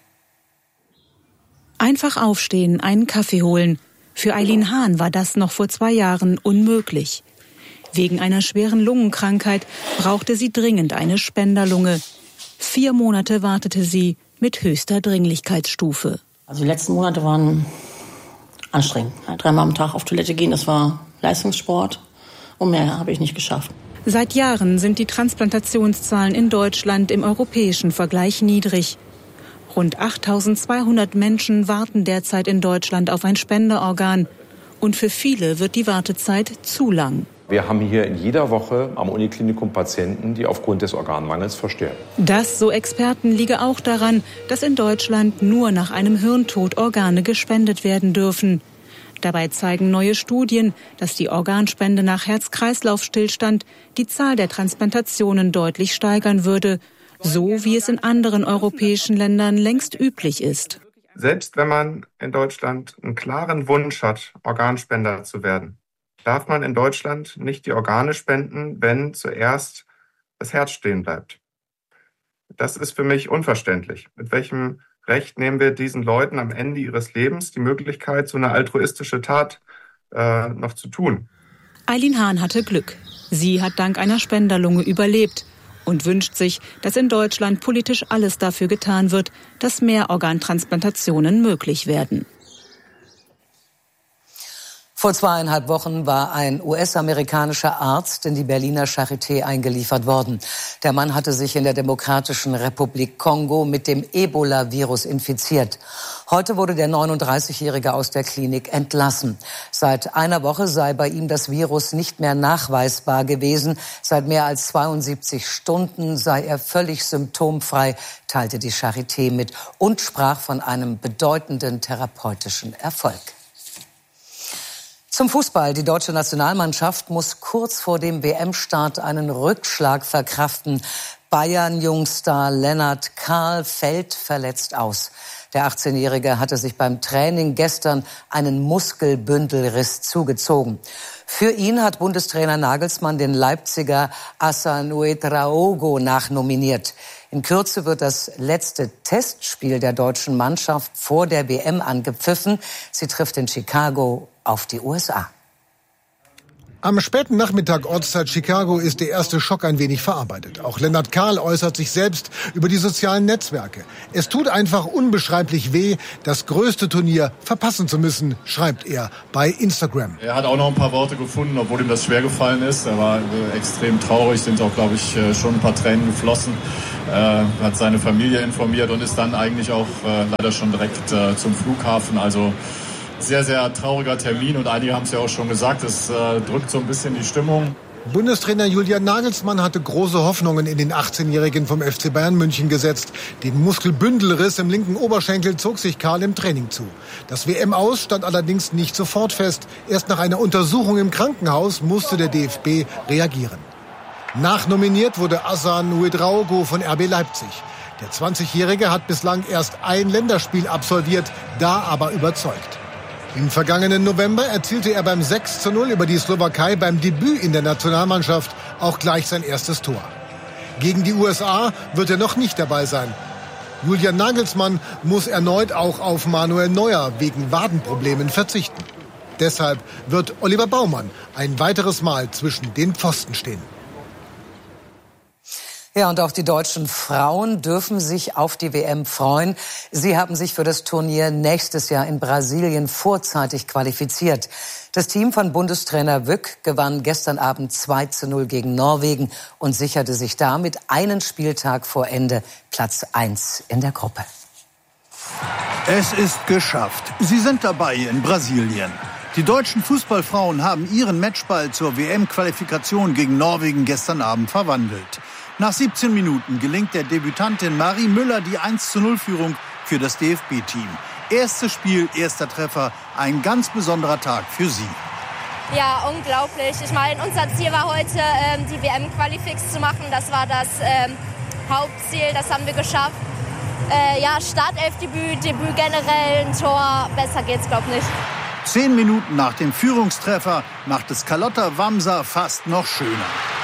Einfach aufstehen, einen Kaffee holen. Für Eileen Hahn war das noch vor zwei Jahren unmöglich. Wegen einer schweren Lungenkrankheit brauchte sie dringend eine Spenderlunge. Vier Monate wartete sie mit höchster Dringlichkeitsstufe. Also die letzten Monate waren anstrengend. Dreimal am Tag auf Toilette gehen, das war Leistungssport. Und mehr habe ich nicht geschafft. Seit Jahren sind die Transplantationszahlen in Deutschland im europäischen Vergleich niedrig. Rund achttausendzweihundert Menschen warten derzeit in Deutschland auf ein Spenderorgan. Und für viele wird die Wartezeit zu lang. Wir haben hier in jeder Woche am Uniklinikum Patienten, die aufgrund des Organmangels versterben. Das, so Experten, liege auch daran, dass in Deutschland nur nach einem Hirntod Organe gespendet werden dürfen. Dabei zeigen neue Studien, dass die Organspende nach Herz-Kreislauf-Stillstand die Zahl der Transplantationen deutlich steigern würde. So wie es in anderen europäischen Ländern längst üblich ist. Selbst wenn man in Deutschland einen klaren Wunsch hat, Organspender zu werden, darf man in Deutschland nicht die Organe spenden, wenn zuerst das Herz stehen bleibt. Das ist für mich unverständlich. Mit welchem Recht nehmen wir diesen Leuten am Ende ihres Lebens die Möglichkeit, so eine altruistische Tat äh, noch zu tun? Eileen Hahn hatte Glück. Sie hat dank einer Spenderlunge überlebt und wünscht sich, dass in Deutschland politisch alles dafür getan wird, dass mehr Organtransplantationen möglich werden. Vor zweieinhalb Wochen war ein U S-amerikanischer Arzt in die Berliner Charité eingeliefert worden. Der Mann hatte sich in der Demokratischen Republik Kongo mit dem Ebola-Virus infiziert. Heute wurde der neununddreißigjährige aus der Klinik entlassen. Seit einer Woche sei bei ihm das Virus nicht mehr nachweisbar gewesen. Seit mehr als zweiundsiebzig Stunden sei er völlig symptomfrei, teilte die Charité mit und sprach von einem bedeutenden therapeutischen Erfolg. Zum Fußball. Die deutsche Nationalmannschaft muss kurz vor dem W M-Start einen Rückschlag verkraften. Bayern-Jungstar Lennart Kahl fällt verletzt aus. Der achtzehnjährige hatte sich beim Training gestern einen Muskelbündelriss zugezogen. Für ihn hat Bundestrainer Nagelsmann den Leipziger Hassan Ouedraogo nachnominiert. In Kürze wird das letzte Testspiel der deutschen Mannschaft vor der W M angepfiffen. Sie trifft in Chicago auf die U S A. Am späten Nachmittag Ortszeit Chicago ist der erste Schock ein wenig verarbeitet. Auch Lennart Kahl äußert sich selbst über die sozialen Netzwerke. Es tut einfach unbeschreiblich weh, das größte Turnier verpassen zu müssen, schreibt er bei Instagram. Er hat auch noch ein paar Worte gefunden, obwohl ihm das schwer gefallen ist. Er war extrem traurig, sind auch, glaube ich, schon ein paar Tränen geflossen. Er hat seine Familie informiert und ist dann eigentlich auch leider schon direkt zum Flughafen. Also sehr, sehr trauriger Termin und einige haben es ja auch schon gesagt, es äh, drückt so ein bisschen die Stimmung. Bundestrainer Julian Nagelsmann hatte große Hoffnungen in den achtzehnjährigen vom F C Bayern München gesetzt. Den Muskelbündelriss im linken Oberschenkel zog sich Kahl im Training zu. Das W M-Aus stand allerdings nicht sofort fest. Erst nach einer Untersuchung im Krankenhaus musste der D F B reagieren. Nachnominiert wurde Hassan Ouedraogo von R B Leipzig. Der zwanzigjährige hat bislang erst ein Länderspiel absolviert, da aber überzeugt. Im vergangenen November erzielte er beim sechs zu null über die Slowakei beim Debüt in der Nationalmannschaft auch gleich sein erstes Tor. Gegen die U S A wird er noch nicht dabei sein. Julian Nagelsmann muss erneut auch auf Manuel Neuer wegen Wadenproblemen verzichten. Deshalb wird Oliver Baumann ein weiteres Mal zwischen den Pfosten stehen. Ja, und auch die deutschen Frauen dürfen sich auf die W M freuen. Sie haben sich für das Turnier nächstes Jahr in Brasilien vorzeitig qualifiziert. Das Team von Bundestrainer Wück gewann gestern Abend zwei zu null gegen Norwegen und sicherte sich damit einen Spieltag vor Ende Platz eins in der Gruppe. Es ist geschafft. Sie sind dabei in Brasilien. Die deutschen Fußballfrauen haben ihren Matchball zur W M-Qualifikation gegen Norwegen gestern Abend verwandelt. Nach siebzehn Minuten gelingt der Debütantin Marie Müller die eins zu null Führung für das D F B-Team. Erstes Spiel, erster Treffer, ein ganz besonderer Tag für sie. Ja, unglaublich. Ich meine, unser Ziel war heute, ähm, die W M-Qualifix zu machen. Das war das ähm, Hauptziel, das haben wir geschafft. Äh, ja, Startelfdebüt, Debüt generell, ein Tor, besser geht's, glaub ich, nicht. Zehn Minuten nach dem Führungstreffer macht es Carlotta Wamser fast noch schöner.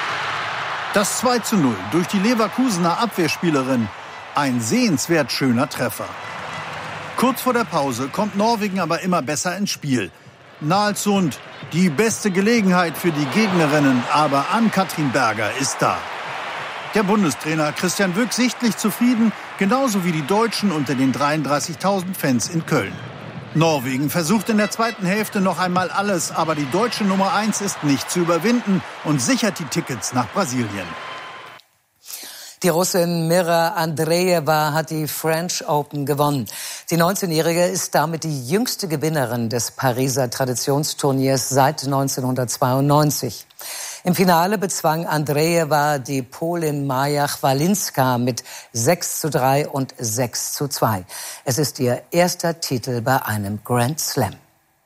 Das zwei zu null durch die Leverkusener Abwehrspielerin. Ein sehenswert schöner Treffer. Kurz vor der Pause kommt Norwegen aber immer besser ins Spiel. Nalsund, die beste Gelegenheit für die Gegnerinnen, aber Ann-Kathrin Berger ist da. Der Bundestrainer Christian Wück sichtlich zufrieden, genauso wie die Deutschen unter den dreiunddreißigtausend Fans in Köln. Norwegen versucht in der zweiten Hälfte noch einmal alles, aber die deutsche Nummer eins ist nicht zu überwinden und sichert die Tickets nach Brasilien. Die Russin Mira Andreeva hat die French Open gewonnen. Die neunzehnjährige ist damit die jüngste Gewinnerin des Pariser Traditionsturniers seit neunzehnhundertzweiundneunzig. Im Finale bezwang Andreeva die Polin Maja Chwalinska mit sechs zu drei und sechs zu zwei. Es ist ihr erster Titel bei einem Grand Slam.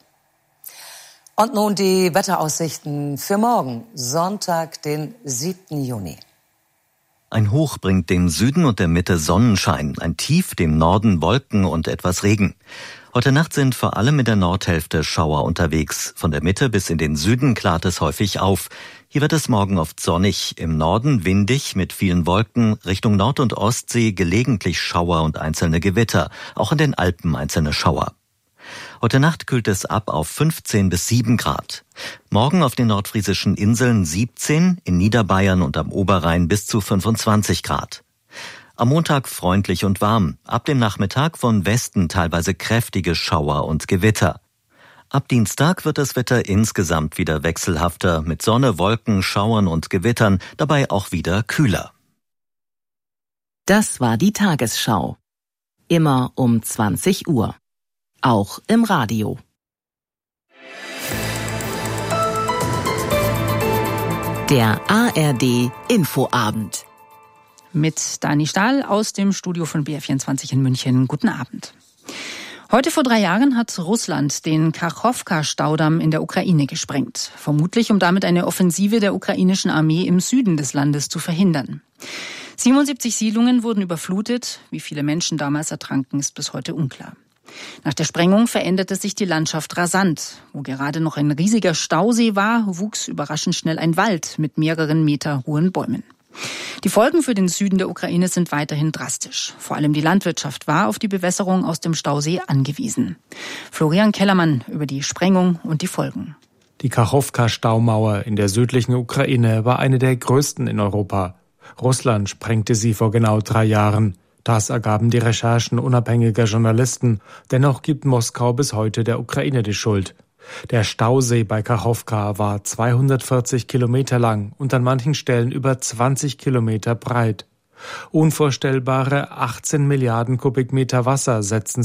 Und nun die Wetteraussichten für morgen, Sonntag, den siebten Juni. Ein Hoch bringt dem Süden und der Mitte Sonnenschein, ein Tief dem Norden Wolken und etwas Regen. Heute Nacht sind vor allem in der Nordhälfte Schauer unterwegs. Von der Mitte bis in den Süden klart es häufig auf. Hier wird es morgen oft sonnig, im Norden windig mit vielen Wolken, Richtung Nord- und Ostsee gelegentlich Schauer und einzelne Gewitter, auch in den Alpen einzelne Schauer. Heute Nacht kühlt es ab auf fünfzehn bis sieben Grad. Morgen auf den nordfriesischen Inseln siebzehn, in Niederbayern und am Oberrhein bis zu fünfundzwanzig Grad. Am Montag freundlich und warm, ab dem Nachmittag von Westen teilweise kräftige Schauer und Gewitter. Ab Dienstag wird das Wetter insgesamt wieder wechselhafter, mit Sonne, Wolken, Schauern und Gewittern, dabei auch wieder kühler. Das war die Tagesschau. Immer um zwanzig Uhr. Auch im Radio. Der A R D Infoabend. Mit Dani Stahl aus dem Studio von B R vierundzwanzig in München. Guten Abend. Heute vor drei Jahren hat Russland den Kachowka-Staudamm in der Ukraine gesprengt. Vermutlich, um damit eine Offensive der ukrainischen Armee im Süden des Landes zu verhindern. siebenundsiebzig Siedlungen wurden überflutet. Wie viele Menschen damals ertranken, ist bis heute unklar. Nach der Sprengung veränderte sich die Landschaft rasant. Wo gerade noch ein riesiger Stausee war, wuchs überraschend schnell ein Wald mit mehreren Meter hohen Bäumen. Die Folgen für den Süden der Ukraine sind weiterhin drastisch. Vor allem die Landwirtschaft war auf die Bewässerung aus dem Stausee angewiesen. Florian Kellermann über die Sprengung und die Folgen. Die Kachowka-Staumauer in der südlichen Ukraine war eine der größten in Europa. Russland sprengte sie vor genau drei Jahren. Das ergaben die Recherchen unabhängiger Journalisten. Dennoch gibt Moskau bis heute der Ukraine die Schuld. Der Stausee bei Kachowka war zweihundertvierzig Kilometer lang und an manchen Stellen über zwanzig Kilometer breit. Unvorstellbare achtzehn Milliarden Kubikmeter Wasser setzten